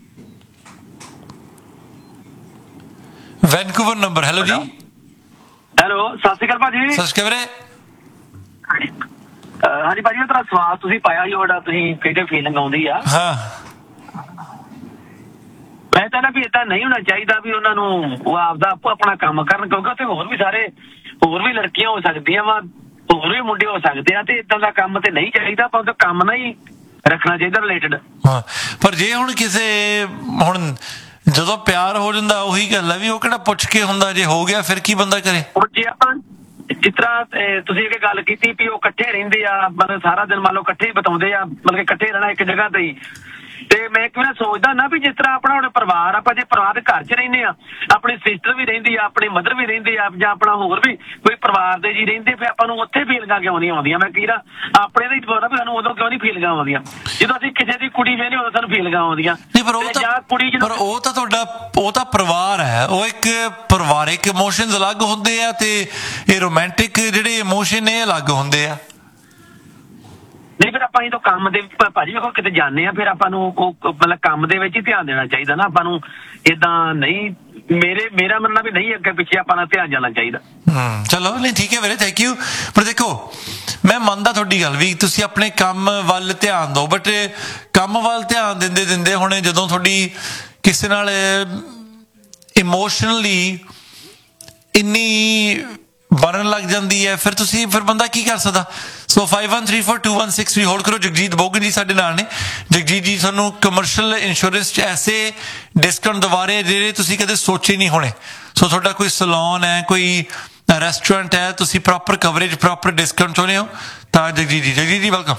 [SPEAKER 2] ਵੈਨਕੂਵਰ ਨੰਬਰ, ਹੈਲੋ ਜੀ।
[SPEAKER 8] ਹੈਲੋ, ਸਤਿ ਸ਼੍ਰੀ ਅਕਾਲ ਭਾਜੀ।
[SPEAKER 2] ਸਤਿ ਸ਼੍ਰੀ ਅਕਾਲ ਵੀਰੇ।
[SPEAKER 8] ਹਾਂਜੀ ਭਾਜੀ, ਉਹ ਤੇਰਾ ਸਵਾਲ ਤੁਸੀਂ ਪਾਇਆ ਜੀ, ਉਹਦਾ ਤੁਸੀਂ ਕਿਹੜੇ ਫੀਲਿੰਗ ਆਉਂਦੀ ਆ।
[SPEAKER 2] ਹਾਂ,
[SPEAKER 8] ਮੈਂ ਤਾਂ ਨਾ ਵੀ ਏਦਾਂ ਨਹੀਂ ਹੋਣਾ ਚਾਹੀਦਾ ਵੀ ਉਹਨਾਂ ਨੂੰ ਉਹ ਆਪਦਾ ਆਪੋ ਆਪਣਾ ਕੰਮ ਕਰਨ, ਕਿਉਂਕਿ ਉੱਥੇ ਹੋਰ ਵੀ ਸਾਰੇ ਹੋਰ ਵੀ ਲੜਕੀਆਂ ਹੋ ਸਕਦੀਆਂ ਵਾ, ਹੋਰ ਵੀ ਮੁੰਡੇ ਹੋ ਸਕਦੇ ਆ, ਤੇ ਏਦਾਂ ਦਾ ਕੰਮ ਤੇ ਨਹੀਂ ਚਾਹੀਦਾ। ਪਰ ਉਹਦਾ ਕੰਮ ਨਾ ਹੀ ਰੱਖਣਾ ਚਾਹੀਦਾ ਰਿਲੇਟਡ।
[SPEAKER 2] ਹਾਂ, ਪਰ ਜੇ ਹੁਣ ਕਿਸੇ ਹੁਣ ਜਦੋਂ ਪਿਆਰ ਹੋ ਜਾਂਦਾ, ਉਹੀ ਗੱਲ ਹੈ ਵੀ ਉਹ ਕਿਹੜਾ ਪੁੱਛ ਕੇ ਹੁੰਦਾ। ਜੇ ਹੋ ਗਿਆ ਫਿਰ ਕੀ ਬੰਦਾ ਕਰੇ।
[SPEAKER 8] ਹੁਣ ਜੇ ਆਪਾਂ ਜਿਸ ਤਰ੍ਹਾਂ ਤੁਸੀਂ ਇਹ ਗੱਲ ਕੀਤੀ ਵੀ ਉਹ ਇਕੱਠੇ ਰਹਿੰਦੇ ਆ, ਮਤਲਬ ਸਾਰਾ ਦਿਨ ਮੰਨ ਲਓ ਇਕੱਠੇ ਹੀ ਬਿਤਾਉਂਦੇ ਆ, ਮਤਲਬ ਇਕੱਠੇ ਰਹਿਣਾ ਇੱਕ ਜਗ੍ਹਾ ਤੇ ਹੀ। ਤੇ ਮੈਂ ਇੱਕ ਵਾਰ ਸੋਚਦਾ ਨਾ ਵੀ ਜਿਸ ਤਰ੍ਹਾਂ ਆਪਣਾ ਹੁਣ ਪਰਿਵਾਰ, ਆਪਾਂ ਜੇ ਪਰਿਵਾਰ ਦੇ ਘਰ 'ਚ ਰਹਿੰਦੇ ਆ, ਆਪਣੀ ਸਿਸਟਰ ਵੀ ਰਹਿੰਦੀ ਆ, ਆਪਣੀ ਮਦਰ ਵੀ ਰਹਿੰਦੇ ਆ, ਜਾਂ ਆਪਣਾ ਹੋਰ ਵੀ ਕੋਈ ਪਰਿਵਾਰ ਦੇ ਜੀ ਰਹਿੰਦੇ, ਫਿਰ ਆਪਾਂ ਨੂੰ ਉੱਥੇ ਫੀਲਿੰਗਾਂ ਕਿਉਂ ਨਹੀਂ ਆਉਂਦੀਆਂ? ਮੈਂ ਕਹੀ ਆਪਣੇ ਦਾ ਹੀ ਪਤਾ ਵੀ ਸਾਨੂੰ ਉਦੋਂ ਕਿਉਂ ਨਹੀਂ ਫੀਲਿੰਗਾਂ ਆਉਂਦੀਆਂ? ਜਦੋਂ ਅਸੀਂ ਕਿਸੇ ਦੀ ਕੁੜੀ ਵੇਖਦੇ ਉਦੋਂ ਸਾਨੂੰ ਫੀਲਿੰਗਾਂ ਆਉਂਦੀਆਂ।
[SPEAKER 2] ਨਹੀਂ, ਪਰ ਉਹ ਤਾਂ
[SPEAKER 8] ਕੁੜੀ
[SPEAKER 2] ਪਰ ਉਹ ਤਾਂ ਤੁਹਾਡਾ ਉਹ ਤਾਂ ਪਰਿਵਾਰ ਹੈ, ਉਹ ਇੱਕ ਪਰਿਵਾਰਿਕ ਇਮੋਸ਼ਨਸ ਅਲੱਗ ਹੁੰਦੇ ਆ ਤੇ ਇਹ ਰੋਮਾਂਟਿਕ ਜਿਹੜੇ ਇਮੋਸ਼ਨ ਨੇ ਅਲੱਗ ਹੁੰਦੇ ਆ।
[SPEAKER 8] ਨਹੀਂ, ਫਿਰ ਆਪਾਂ ਜਦੋਂ ਕੰਮ ਦੇ ਭਾਜੀ ਵੇਖੋ ਕਿਤੇ ਜਾਂਦੇ ਆ, ਫਿਰ ਆਪਾਂ ਨੂੰ ਉਹ ਮਤਲਬ ਕੰਮ ਦੇ ਵਿੱਚ ਹੀ ਧਿਆਨ ਦੇਣਾ ਚਾਹੀਦਾ ਨਾ। ਆਪਾਂ ਨੂੰ ਏਦਾਂ ਨਹੀਂ, ਮੇਰੇ ਮੇਰਾ ਮੰਨਣਾ ਵੀ ਨਹੀਂ ਅੱਗੇ ਪਿੱਛੇ ਆਪਾਂ ਨੂੰ ਧਿਆਨ ਜਾਣਾ ਚਾਹੀਦਾ।
[SPEAKER 2] ਹਮ ਚਲੋ, ਨਹੀਂ ਠੀਕ ਹੈ ਵੀਰੇ, ਥੈਂਕ ਯੂ। ਪਰ ਦੇਖੋ ਮੈਂ ਮੰਨਦਾ ਤੁਹਾਡੀ ਗੱਲ ਵੀ, ਤੁਸੀਂ ਆਪਣੇ ਕੰਮ ਵੱਲ ਧਿਆਨ ਦਿਓ, ਬਟ ਕੰਮ ਵੱਲ ਧਿਆਨ ਦਿੰਦੇ ਦਿੰਦੇ ਹੁਣ ਜਦੋਂ ਤੁਹਾਡੀ ਕਿਸੇ ਨਾਲ ਇਮੋਸ਼ਨਲੀ ਇੰਨੀ ਬਣਨ ਲੱਗ ਜਾਂਦੀ ਹੈ, ਫਿਰ ਤੁਸੀਂ ਫਿਰ ਬੰਦਾ ਕੀ ਕਰ ਸਕਦਾ। ਸੋ five one three four two one six three hold ਕਰੋ। ਜਗਜੀਤ ਬੋਗਨ ਜੀ ਸਾਡੇ ਨਾਲ ਨੇ। ਜਗਜੀਤ ਜੀ ਤੁਹਾਨੂੰ ਕਮਰਸ਼ੀਅਲ ਇੰਸ਼ੋਰੈਂਸ 'ਚ ਐਸੇ ਡਿਸਕਾਊਂਟ ਦਵਾ ਰਹੇ ਜਿਹੜੇ ਤੁਸੀਂ ਕਦੇ ਸੋਚੇ ਨਹੀਂ ਹੋਣੇ। ਸੋ ਤੁਹਾਡਾ ਕੋਈ ਸੈਲੂਨ ਹੈ, ਕੋਈ ਰੈਸਟੋਰੈਂਟ ਹੈ, ਤੁਸੀਂ ਪ੍ਰੋਪਰ ਕਵਰੇਜ, ਪ੍ਰੋਪਰ ਡਿਸਕਾਊਂਟ ਚਾਹੁੰਦੇ ਹੋ ਤਾਂ ਜਗਜੀਤ ਜੀ ਜਗਜੀਤ ਜੀ ਵੈਲਕਮ।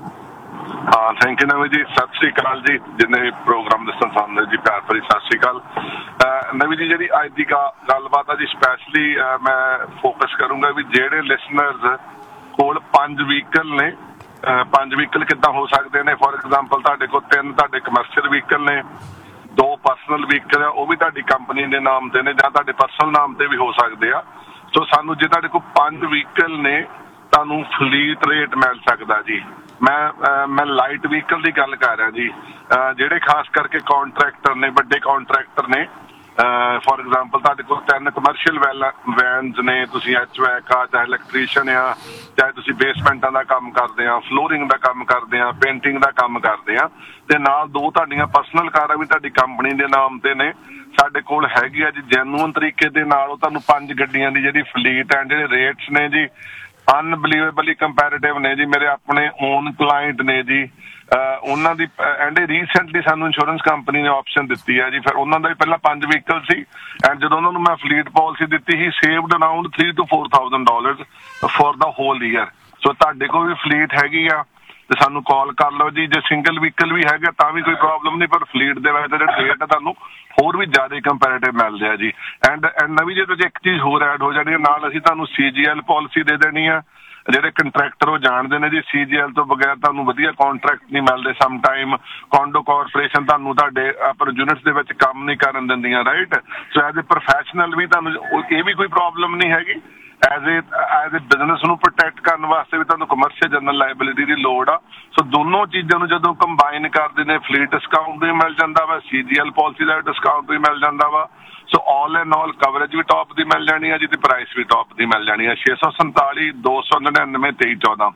[SPEAKER 9] ਹਾਂ, ਥੈਂਕ ਯੂ ਨਵੀਂ ਜੀ, ਸਤਿ ਸ੍ਰੀ ਅਕਾਲ ਜੀ। ਜਿੰਨੇ ਪ੍ਰੋਗਰਾਮ ਦੱਸਣ ਸਾਹਮਣੇ ਜੀ, ਪਿਆਰ ਭਰੀ ਸਤਿ ਸ੍ਰੀ ਅਕਾਲ। ਨਵੀਂ ਜੀ, ਜਿਹੜੀ ਅੱਜ ਦੀ ਗੱਲਬਾਤ ਆ ਜੀ, ਸਪੈਸ਼ਲੀ ਮੈਂ ਫੋਕਸ ਕਰੂੰਗਾ ਵੀ ਜਿਹੜੇ ਲਿਸਨਰਸ ਕੋਲ ਪੰਜ ਵਹੀਕਲ ਨੇ, ਪੰਜ ਵਹੀਕਲ ਕਿੱਦਾਂ ਹੋ ਸਕਦੇ ਨੇ। ਫੋਰ ਐਗਜ਼ਾਮਪਲ ਤੁਹਾਡੇ ਕੋਲ ਤਿੰਨ ਤੁਹਾਡੇ ਕਮਰਸ਼ੀਅਲ ਵਹੀਕਲ ਨੇ, ਦੋ ਪਰਸਨਲ ਵਹੀਕਲ ਆ, ਉਹ ਵੀ ਤੁਹਾਡੀ ਕੰਪਨੀ ਦੇ ਨਾਮ ਤੇ ਨੇ ਜਾਂ ਤੁਹਾਡੇ ਪਰਸਨਲ ਨਾਮ ਤੇ ਵੀ ਹੋ ਸਕਦੇ ਆ। ਸੋ ਸਾਨੂੰ ਜੇ ਤੁਹਾਡੇ ਕੋਲ ਪੰਜ ਵਹੀਕਲ ਨੇ, ਤੁਹਾਨੂੰ ਫਲੀਟ ਰੇਟ ਮਿਲ ਸਕਦਾ ਜੀ। ਮੈਂ ਮੈਂ ਲਾਈਟ ਵਹੀਕਲ ਦੀ ਗੱਲ ਕਰ ਰਿਹਾ ਜੀ, ਜਿਹੜੇ ਖਾਸ ਕਰਕੇ ਕਾਂਟਰੈਕਟਰ ਨੇ, ਵੱਡੇ ਕਾਂਟਰੈਕਟਰ ਨੇ। ਫੋਰ ਐਗਜ਼ਾਮਪਲ ਤੁਹਾਡੇ ਕੋਲ ਤਿੰਨ ਕਮਰਸ਼ੀਅਲ ਵੈਨਸ ਨੇ, ਤੁਸੀਂ ਐਚ ਵੈਕ ਆ, ਚਾਹੇ ਇਲੈਕਟ੍ਰੀਸ਼ੀਅਨ ਆ, ਚਾਹੇ ਤੁਸੀਂ ਬੇਸਮੈਂਟਾਂ ਦਾ ਕੰਮ ਕਰਦੇ ਆ, ਫਲੋਰਿੰਗ ਦਾ ਕੰਮ ਕਰਦੇ ਆ, ਪੇਂਟਿੰਗ ਦਾ ਕੰਮ ਕਰਦੇ ਆ, ਤੇ ਨਾਲ ਦੋ ਤੁਹਾਡੀਆਂ ਪਰਸਨਲ ਕਾਰਾਂ ਵੀ ਤੁਹਾਡੀ ਕੰਪਨੀ ਦੇ ਨਾਮ ਤੇ ਨੇ। ਸਾਡੇ ਕੋਲ ਹੈਗੀ ਆ ਜੀ ਜੈਨੂਅਨ ਤਰੀਕੇ ਦੇ ਨਾਲ। ਉਹ ਤੁਹਾਨੂੰ ਪੰਜ ਗੱਡੀਆਂ ਦੀ ਜਿਹੜੀ ਫਲੀਟ ਐ, ਜਿਹੜੇ ਰੇਟਸ ਨੇ ਜੀ ਅਨਬਲੀਵੇਬਲੀ ਕੰਪੈਰੀਟਿਵ ਨੇ ਜੀ। ਮੇਰੇ ਆਪਣੇ ਓਨ ਕਲਾਇੰਟ ਨੇ ਜੀ, ਉਹਨਾਂ ਦੀ ਐਂਡ ਰੀਸੈਂਟਲੀ ਸਾਨੂੰ ਇੰਸ਼ੋਰੈਂਸ ਕੰਪਨੀ ਨੇ ਆਪਸ਼ਨ ਦਿੱਤੀ ਹੈ ਜੀ। ਫਿਰ ਉਹਨਾਂ ਦਾ ਵੀ ਪਹਿਲਾਂ ਪੰਜ ਵਹੀਕਲ ਸੀ, ਐਂਡ ਜਦੋਂ ਉਹਨਾਂ ਨੂੰ ਮੈਂ ਫਲੀਟ ਪਾਲਿਸੀ ਦਿੱਤੀ ਸੀ, saved around three two four thousand dollars for the hole year. ਸੋ ਤੁਹਾਡੇ ਕੋਲ ਵੀ ਫਲੀਟ ਹੈਗੀ ਆ ਤੇ ਸਾਨੂੰ ਕਾਲ ਕਰ ਲਓ ਜੀ। ਜੇ ਸਿੰਗਲ ਵਹੀਕਲ ਵੀ ਹੈਗਾ ਤਾਂ ਵੀ ਕੋਈ ਪ੍ਰੋਬਲਮ ਨਹੀਂ, ਪਰ ਫਲੀਟ ਦੇ ਵਿੱਚ ਜਿਹੜੇ ਰੇਟ ਆ ਤੁਹਾਨੂੰ ਹੋਰ ਵੀ ਜ਼ਿਆਦਾ ਕੰਪੈਰੀਟਿਵ ਮਿਲਦੇ ਆ ਜੀ। ਐਂਡ ਐਂਡ ਨਵੀਂ ਜੇ ਤੁਸੀਂ ਇੱਕ ਚੀਜ਼ ਹੋਰ ਐਡ ਹੋ ਜਾਣੀ ਹੈ ਨਾਲ, ਅਸੀਂ ਤੁਹਾਨੂੰ ਸੀ ਜੀ ਐਲ ਪਾਲਿਸੀ ਦੇ ਦੇਣੀ ਆ। ਜਿਹੜੇ ਕੰਟਰੈਕਟਰ ਉਹ ਜਾਣਦੇ ਨੇ ਜੀ, ਸੀ ਜੀ ਐਲ ਤੋਂ ਬਗੈਰ ਤੁਹਾਨੂੰ ਵਧੀਆ ਕਾਂਟਰੈਕਟ ਨਹੀਂ ਮਿਲਦੇ। ਸਮ ਟਾਈਮ ਕੋਂਡੋ ਕਾਰਪੋਰੇਸ਼ਨ ਤੁਹਾਨੂੰ ਤੁਹਾਡੇ ਆਪਣੇ ਯੂਨਿਟਸ ਦੇ ਵਿੱਚ ਕੰਮ ਨਹੀਂ ਕਰਨ ਦਿੰਦੀਆਂ, right. So as a professional ਵੀ ਤੁਹਾਨੂੰ ਇਹ ਵੀ ਕੋਈ ਪ੍ਰੋਬਲਮ ਨਹੀਂ ਹੈਗੀ। As a as a business ਨੂੰ ਪ੍ਰੋਟੈਕਟ ਕਰਨ ਵਾਸਤੇ ਵੀ ਤੁਹਾਨੂੰ ਕਮਰਸ਼ੀਅਲ ਜਨਰਲ ਲਾਇਬਿਲਿਟੀ ਦੀ ਲੋੜ ਆ। ਸੋ ਦੋਨੋਂ ਚੀਜ਼ਾਂ ਨੂੰ ਜਦੋਂ ਕੰਬਾਈਨ ਕਰਦੇ ਨੇ, ਫਲੀਟ ਡਿਸਕਾਊਂਟ ਵੀ ਮਿਲ ਜਾਂਦਾ ਵਾ, ਸੀ ਜੀ ਐਲ ਪਾਲਿਸੀ ਦਾ ਡਿਸਕਾਊਂਟ ਵੀ ਮਿਲ ਜਾਂਦਾ ਵਾ। ਸੋ all and all coverage we top ਦੀ ਮਿਲ ਜਾਣੀ ਹੈ ਜੀ, ਤੇ ਪ੍ਰਾਈਸ ਵੀ ਟੌਪ ਦੀ ਮਿਲ ਜਾਣੀ ਹੈ। ਛੇ ਸੌ ਸੰਤਾਲੀ ਦੋ ਸੌ ਨੜਿਨਵੇਂ ਤੇਈ ਚੌਦਾਂ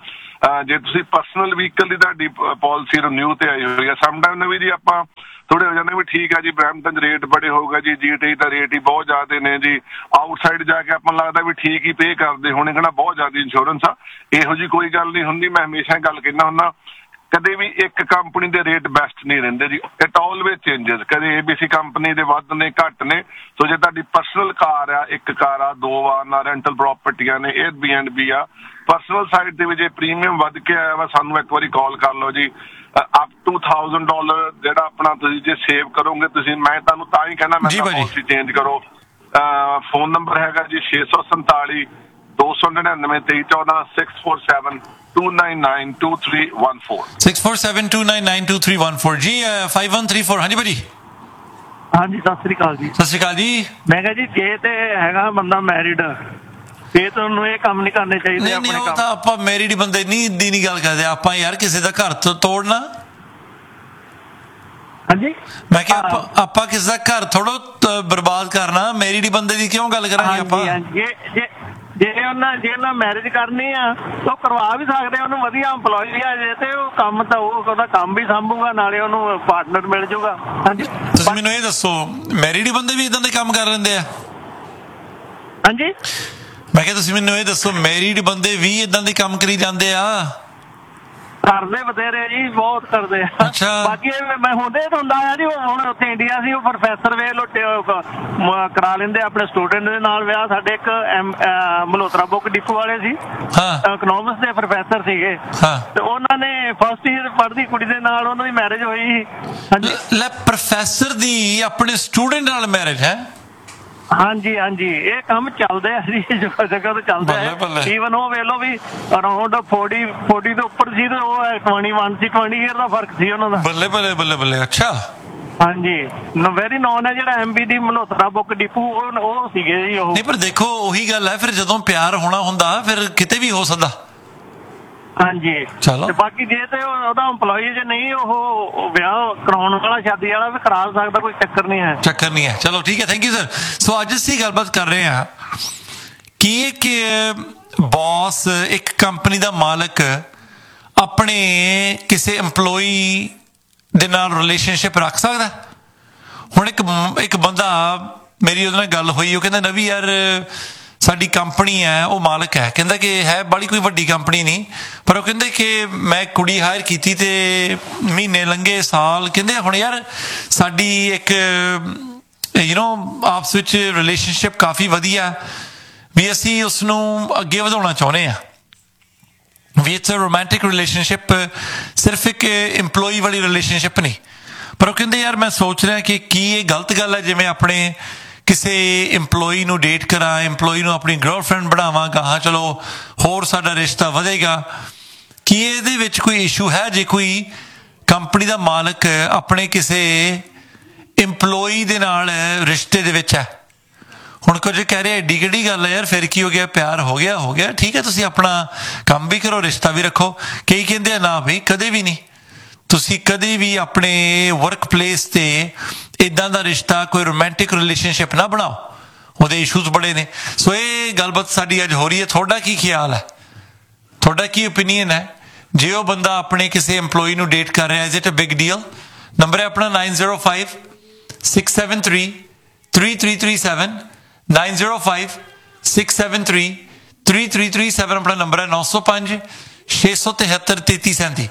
[SPEAKER 9] ਜੇ ਤੁਸੀਂ ਪਰਸਨਲ ਵਹੀਕਲ ਦੀ ਤੁਹਾਡੀ ਪਾਲਿਸੀ ਰਿਨਿਊ ਤੇ ਆਈ ਹੋਈ ਹੈ, ਸਮਟਾਈਮ ਨਵੀਂ ਜੀ ਆਪਾਂ ਥੋੜੇ ਹੋ ਜਾਂਦੇ ਵੀ ਠੀਕ ਹੈ ਜੀ ਬਰੈਂਪਟਨ ਰੇਟ ਬੜੇ ਹੋਊਗਾ ਜੀ, ਜੀਟੀ ਦਾ ਰੇਟ ਹੀ ਬਹੁਤ ਜ਼ਿਆਦਾ ਨੇ ਜੀ, ਆਊਟਸਾਈਡ ਜਾ ਕੇ ਆਪਾਂ ਨੂੰ ਲੱਗਦਾ ਵੀ ਠੀਕ ਹੀ ਪੇ ਕਰਦੇ ਹੋਣੇ, ਕਹਿੰਦਾ ਬਹੁਤ ਜ਼ਿਆਦਾ ਇੰਸ਼ੋਰੈਂਸ ਆ। ਇਹੋ ਜਿਹੀ ਕੋਈ ਗੱਲ ਨਹੀਂ ਹੁੰਦੀ। ਮੈਂ ਹਮੇਸ਼ਾ ਗੱਲ ਕਹਿੰਦਾ ਹੁੰਦਾ ਕਦੇ ਵੀ ਇੱਕ ਕੰਪਨੀ ਦੇ ਰੇਟ ਬੈਸਟ ਨਹੀਂ ਰਹਿੰਦੇ ਜੀ, ਇਟ ਆਲਵੇਜ਼ ਚੇਂਜਸ। ਕਦੇ ਏਬੀਸੀ ਕੰਪਨੀ ਦੇ ਵੱਧ ਨੇ ਘੱਟ ਨੇ। ਸੋ ਜੇ ਤੁਹਾਡੀ ਪਰਸਨਲ ਕਾਰ ਆ, ਇੱਕ ਕਾਰ ਆ, ਦੋ ਵਾਹਨ ਆ, ਰੈਂਟਲ ਪ੍ਰੋਪਰਟੀਆਂ ਨੇ, ਏਅਰਬੀਐਨਬੀ ਆ, ਪਰਸਨਲ ਸਾਈਡ ਦੇ ਵਿੱਚ ਜੇ ਪ੍ਰੀਮੀਅਮ ਵੱਧ ਕੇ ਆਇਆ ਵਾ ਸਾਨੂੰ ਇੱਕ ਵਾਰੀ ਕਾਲ ਕਰ ਲਓ ਜੀ। ਅਪ ਟੂ ਥਾਊਜ਼ੈਂਡ ਡਾਲਰ ਜਿਹੜਾ ਆਪਣਾ ਤੁਸੀਂ ਜੇ ਸੇਵ ਕਰੋਗੇ ਤੁਸੀਂ, ਮੈਂ ਤੁਹਾਨੂੰ ਤਾਂ ਹੀ ਕਹਿੰਦਾ ਮੈਂ ਪਾਲਿਸੀ ਚੇਂਜ ਕਰੋ। ਫੋਨ ਨੰਬਰ ਹੈਗਾ ਜੀ ਛੇ ਸੌ ਸੰਤਾਲੀ ਦੋ ਸੌ ਨੜਿਨਵੇਂ ਤੇਈ ਚੌਦਾਂ six four seven two nine nine two three one four
[SPEAKER 2] six four seven two nine nine two three one four ਜੀ five one three four। ਹਾਂਜੀ ਭਾਜੀ।
[SPEAKER 8] ਹਾਂਜੀ ਸਤਿ ਸ੍ਰੀ ਅਕਾਲ ਜੀ।
[SPEAKER 2] ਸਤਿ ਸ੍ਰੀ ਅਕਾਲ ਜੀ।
[SPEAKER 8] ਮੈਂ ਕਿਹਾ ਜੀ ਜੇ ਤੇ ਹੈਗਾ ਬੰਦਾ ਮੈਰਿਡ ਤੇ ਤੁਹਾਨੂੰ ਇਹ ਕੰਮ ਨਹੀਂ ਕਰਨੇ ਚਾਹੀਦੇ ਆਪਣੇ ਕੰਮ।
[SPEAKER 2] ਉਹ ਤਾਂ ਆਪਾਂ ਮੈਰਿਡ ਬੰਦੇ ਨਹੀਂ ਦੀ ਨਹੀਂ ਗੱਲ ਕਰਦੇ ਆਪਾਂ ਯਾਰ, ਕਿਸੇ ਦਾ ਘਰ ਤੋਂ ਤੋੜਨਾ।
[SPEAKER 8] ਹਾਂਜੀ
[SPEAKER 2] ਮੈਂ ਕਿਹਾ ਆਪਾਂ ਆਪਾਂ ਕਿਸੇ ਦਾ ਘਰ ਥੋੜੋ ਬਰਬਾਦ ਕਰਨਾ, ਮੈਰਿਡ ਬੰਦੇ ਦੀ ਕਿਉਂ ਗੱਲ ਕਰਾਂਗੇ ਆਪਾਂ।
[SPEAKER 8] ਜੇ ਜੇ ਜੇ ਉਹਨਾਂ ਜੇ ਉਹਨਾਂ ਮੈਰਿਜ ਕਰਨੀ ਆ ਤਾਂ ਕਰਵਾ ਵੀ ਸਕਦੇ, ਉਹਨੂੰ ਵਧੀਆ ਇੰਪਲੋਈ ਆ ਜੇ ਤੇ ਉਹ ਕੰਮ ਤਾਂ ਉਹ ਉਹਦਾ ਕੰਮ ਵੀ ਸੰਭੂਗਾ, ਨਾਲੇ ਉਹਨੂੰ ਪਾਰਟਨਰ ਮਿਲ ਜਾਊਗਾ। ਹਾਂਜੀ
[SPEAKER 2] ਤੁਸੀਂ ਮੈਨੂੰ ਇਹ ਦੱਸੋ ਮੈਰਿਡ ਬੰਦੇ ਵੀ ਇਦਾਂ ਦੇ ਕੰਮ ਕਰ ਲੈਂਦੇ ਆ?
[SPEAKER 8] ਹਾਂਜੀ
[SPEAKER 2] ਮੈਂ ਕਿਹਾ ਤੁਸੀਂ ਮੈਨੂੰ ਇਹ ਦੱਸੋ ਮੈਰਿਡ ਬੰਦੇ ਵੀ ਇਦਾਂ ਦੇ ਕੰਮ ਕਰੀ ਜਾਂਦੇ ਆ?
[SPEAKER 8] ਕਰਦੇ ਬਥੇਰੇ ਜੀ, ਬਹੁਤ ਕਰਦੇ ਆ। ਬਾਕੀ ਮੈਂ ਹੁੰਦੇ ਤਾਂ ਹੁੰਦਾ ਆ ਜੀ, ਹੁਣ ਉੱਥੇ ਇੰਡੀਆ ਸੀ ਉਹ ਪ੍ਰੋਫੈਸਰ ਵੇ ਲੁੱਟੇ ਕਰਾ ਲੈਂਦੇ ਆਪਣੇ ਸਟੂਡੈਂਟ ਦੇ ਨਾਲ ਵਿਆਹ। ਸਾਡੇ ਇੱਕ ਮਲਹੋਤਰਾ ਬੁੱਕ ਡਿਪੂ ਵਾਲੇ ਸੀ, ਇਕਨੋਮਿਕਸ ਦੇ ਪ੍ਰੋਫੈਸਰ ਸੀਗੇ, ਤੇ ਉਹਨਾਂ ਨੇ ਫਸਟ ਈਅਰ ਪੜ੍ਹਦੀ ਕੁੜੀ ਦੇ ਨਾਲ ਉਹਨਾਂ ਦੀ ਮੈਰਿਜ ਹੋਈ।
[SPEAKER 2] ਲੈ ਪ੍ਰੋਫੈਸਰ ਦੀ ਆਪਣੇ ਸਟੂਡੈਂਟ ਨਾਲ ਮੈਰਿਜ ਹੈ?
[SPEAKER 8] ਹਾਂਜੀ ਹਾਂਜੀ ਇਹ ਕੰਮ ਚੱਲਦੇ ਆ ਜੀ, ਜਗ੍ਹਾ ਜਗ੍ਹਾ ਤੇ ਚੱਲਦਾ ਹੈ। ਈਵਨ ਉਹ ਵੇਖ ਲਓ ਵੀ ਅਰਾਊਂਡ ਫੋਰਟੀ ਫੋਰਟੀ ਤੋਂ ਉੱਪਰ ਸੀ ਤੇ ਉਹ ਟਵੈਂਟੀ ਵਨ ਸੀ, ਟਵੈਂਟੀ ਈਅਰ ਦਾ ਫਰਕ ਸੀ ਉਹਨਾਂ ਦਾ।
[SPEAKER 2] ਬੱਲੇ ਬੱਲੇ ਬੱਲੇ ਬੱਲੇ। ਅੱਛਾ
[SPEAKER 8] ਹਾਂਜੀ ਵੈਰੀ ਨੋਨ ਹੈ ਜਿਹੜਾ ਐਮਬੀ ਦੀ ਮਲਹੋਤਰਾ ਬੁੱਕ ਡਿਪੂ, ਉਹ ਸੀਗੇ ਜੀ ਉਹ।
[SPEAKER 2] ਨਹੀਂ ਪਰ ਦੇਖੋ ਉਹੀ ਗੱਲ ਹੈ, ਫਿਰ ਜਦੋਂ ਪਿਆਰ ਹੋਣਾ ਹੁੰਦਾ ਫਿਰ ਕਿਤੇ ਵੀ ਹੋ ਸਕਦਾ।
[SPEAKER 8] ਹਾਂਜੀ ਚਲੋ ਬਾਕੀ ਜੇ ਤੇ ਉਹਦਾ ਇੰਪਲੋਈ ਜੇ ਨਹੀਂ ਉਹ ਵਿਆਹ ਕਰਾਉਣ ਵਾਲਾ ਸ਼ਾਦੀ ਵਾਲਾ ਵੀ ਕਰਾ ਸਕਦਾ, ਕੋਈ ਚੱਕਰ ਨਹੀਂ ਹੈ।
[SPEAKER 2] ਚੱਕਰ ਨਹੀਂ ਹੈ। ਚਲੋ ਠੀਕ ਹੈ, ਥੈਂਕ ਯੂ ਸਰ। ਸੋ ਅੱਜ ਅਸੀਂ ਗੱਲਬਾਤ ਕਰ ਰਹੇ ਹਾਂ ਕਿ ਇੱਕ ਬੌਸ, ਇੱਕ ਕੰਪਨੀ ਦਾ ਮਾਲਕ ਆਪਣੇ ਕਿਸੇ ਇੰਪਲੋਈ ਦੇ ਨਾਲ ਰਿਲੇਸ਼ਨਸ਼ਿਪ ਰੱਖ ਸਕਦਾ। ਹੁਣ ਇੱਕ ਇੱਕ ਬੰਦਾ, ਮੇਰੀ ਉਹਦੇ ਨਾਲ ਗੱਲ ਹੋਈ, ਉਹ ਕਹਿੰਦਾ ਨਵੀਂ ਯਾਰ ਸਾਡੀ ਕੰਪਨੀ ਹੈ, ਉਹ ਮਾਲਕ ਹੈ, ਕਹਿੰਦਾ ਕਿ ਹੈ ਬੜੀ ਕੋਈ ਵੱਡੀ ਕੰਪਨੀ ਨਹੀਂ, ਪਰ ਉਹ ਕਹਿੰਦੇ ਕਿ ਮੈਂ ਕੁੜੀ ਹਾਇਰ ਕੀਤੀ ਤੇ ਮਹੀਨੇ ਲੰਘੇ, ਸਾਲ, ਕਹਿੰਦੇ ਹੁਣ ਯਾਰ ਸਾਡੀ ਇੱਕ ਯੂ ਨੋ ਆਪਸ ਵਿੱਚ ਰਿਲੇਸ਼ਨਸ਼ਿਪ ਕਾਫੀ ਵਧੀਆ ਵੀ ਅਸੀਂ ਉਸਨੂੰ ਅੱਗੇ ਵਧਾਉਣਾ ਚਾਹੁੰਦੇ ਹਾਂ ਵੀ ਇਟਸ ਅ ਰੋਮਾਂਟਿਕ ਰਿਲੇਸ਼ਨਸ਼ਿਪ, ਸਿਰਫ ਇੱਕ ਇੰਪਲੋਈ ਵਾਲੀ ਰਿਲੇਸ਼ਨਸ਼ਿਪ ਨਹੀਂ। ਪਰ ਉਹ ਕਹਿੰਦੇ ਯਾਰ ਮੈਂ ਸੋਚ ਰਿਹਾ ਕਿ ਕੀ ਇਹ ਗਲਤ ਗੱਲ ਹੈ ਜਿਵੇਂ ਆਪਣੇ ਕਿਸੇ ਇੰਪਲੋਈ ਨੂੰ ਡੇਟ ਕਰਾਂ, ਇੰਪਲੋਈ ਨੂੰ ਆਪਣੀ ਗਰਲਫ੍ਰੈਂਡ ਬਣਾਵਾਂ, ਗਾਹਾਂ ਚਲੋ ਹੋਰ ਸਾਡਾ ਰਿਸ਼ਤਾ ਵਧੇਗਾ। ਕੀ ਇਹਦੇ ਵਿੱਚ ਕੋਈ ਇਸ਼ੂ ਹੈ ਜੇ ਕੋਈ ਕੰਪਨੀ ਦਾ ਮਾਲਕ ਆਪਣੇ ਕਿਸੇ ਇੰਪਲੋਈ ਦੇ ਨਾਲ ਰਿਸ਼ਤੇ ਦੇ ਵਿੱਚ ਹੈ? ਹੁਣ ਕੁਝ ਕਹਿ ਰਿਹਾ ਐਡੀ ਕਿਹੜੀ ਗੱਲ ਹੈ ਯਾਰ, ਫਿਰ ਕੀ ਹੋ ਗਿਆ, ਪਿਆਰ ਹੋ ਗਿਆ ਹੋ ਗਿਆ ਠੀਕ ਹੈ, ਤੁਸੀਂ ਆਪਣਾ ਕੰਮ ਵੀ ਕਰੋ, ਰਿਸ਼ਤਾ ਵੀ ਰੱਖੋ। ਕਈ ਕਹਿੰਦੇ ਆ ਨਾ ਬਈ ਕਦੇ ਵੀ ਨਹੀਂ, ਤੁਸੀਂ ਕਦੇ ਵੀ ਆਪਣੇ ਵਰਕ ਪਲੇਸ ਤੇ ਇੱਦਾਂ ਦਾ ਰਿਸ਼ਤਾ, ਕੋਈ ਰੋਮਾਂਟਿਕ ਰਿਲੇਸ਼ਨਸ਼ਿਪ ਨਾ ਬਣਾਓ, ਉਹਦੇ ਇਸ਼ੂਜ਼ ਬੜੇ ਨੇ। ਸੋ ਇਹ ਗੱਲਬਾਤ ਸਾਡੀ ਅੱਜ ਹੋ ਰਹੀ ਹੈ। ਤੁਹਾਡਾ ਕੀ ਖਿਆਲ ਹੈ, ਤੁਹਾਡਾ ਕੀ ਓਪੀਨੀਅਨ ਹੈ ਜੇ ਉਹ ਬੰਦਾ ਆਪਣੇ ਕਿਸੇ ਇੰਪਲੋਈ ਨੂੰ ਡੇਟ ਕਰ ਰਿਹਾ? Is it a big deal? Number ਹੈ ਆਪਣਾ nine zero five six seven three three three three seven nine zero five six seven three three three three seven ਆਪਣਾ ਨੰਬਰ ਹੈ। ਨੌ ਸੌ ਪੰਜ ਛੇ ਸੌ ਤਿਹੱਤਰ ਤੇਤੀ ਸੈਂਤੀ।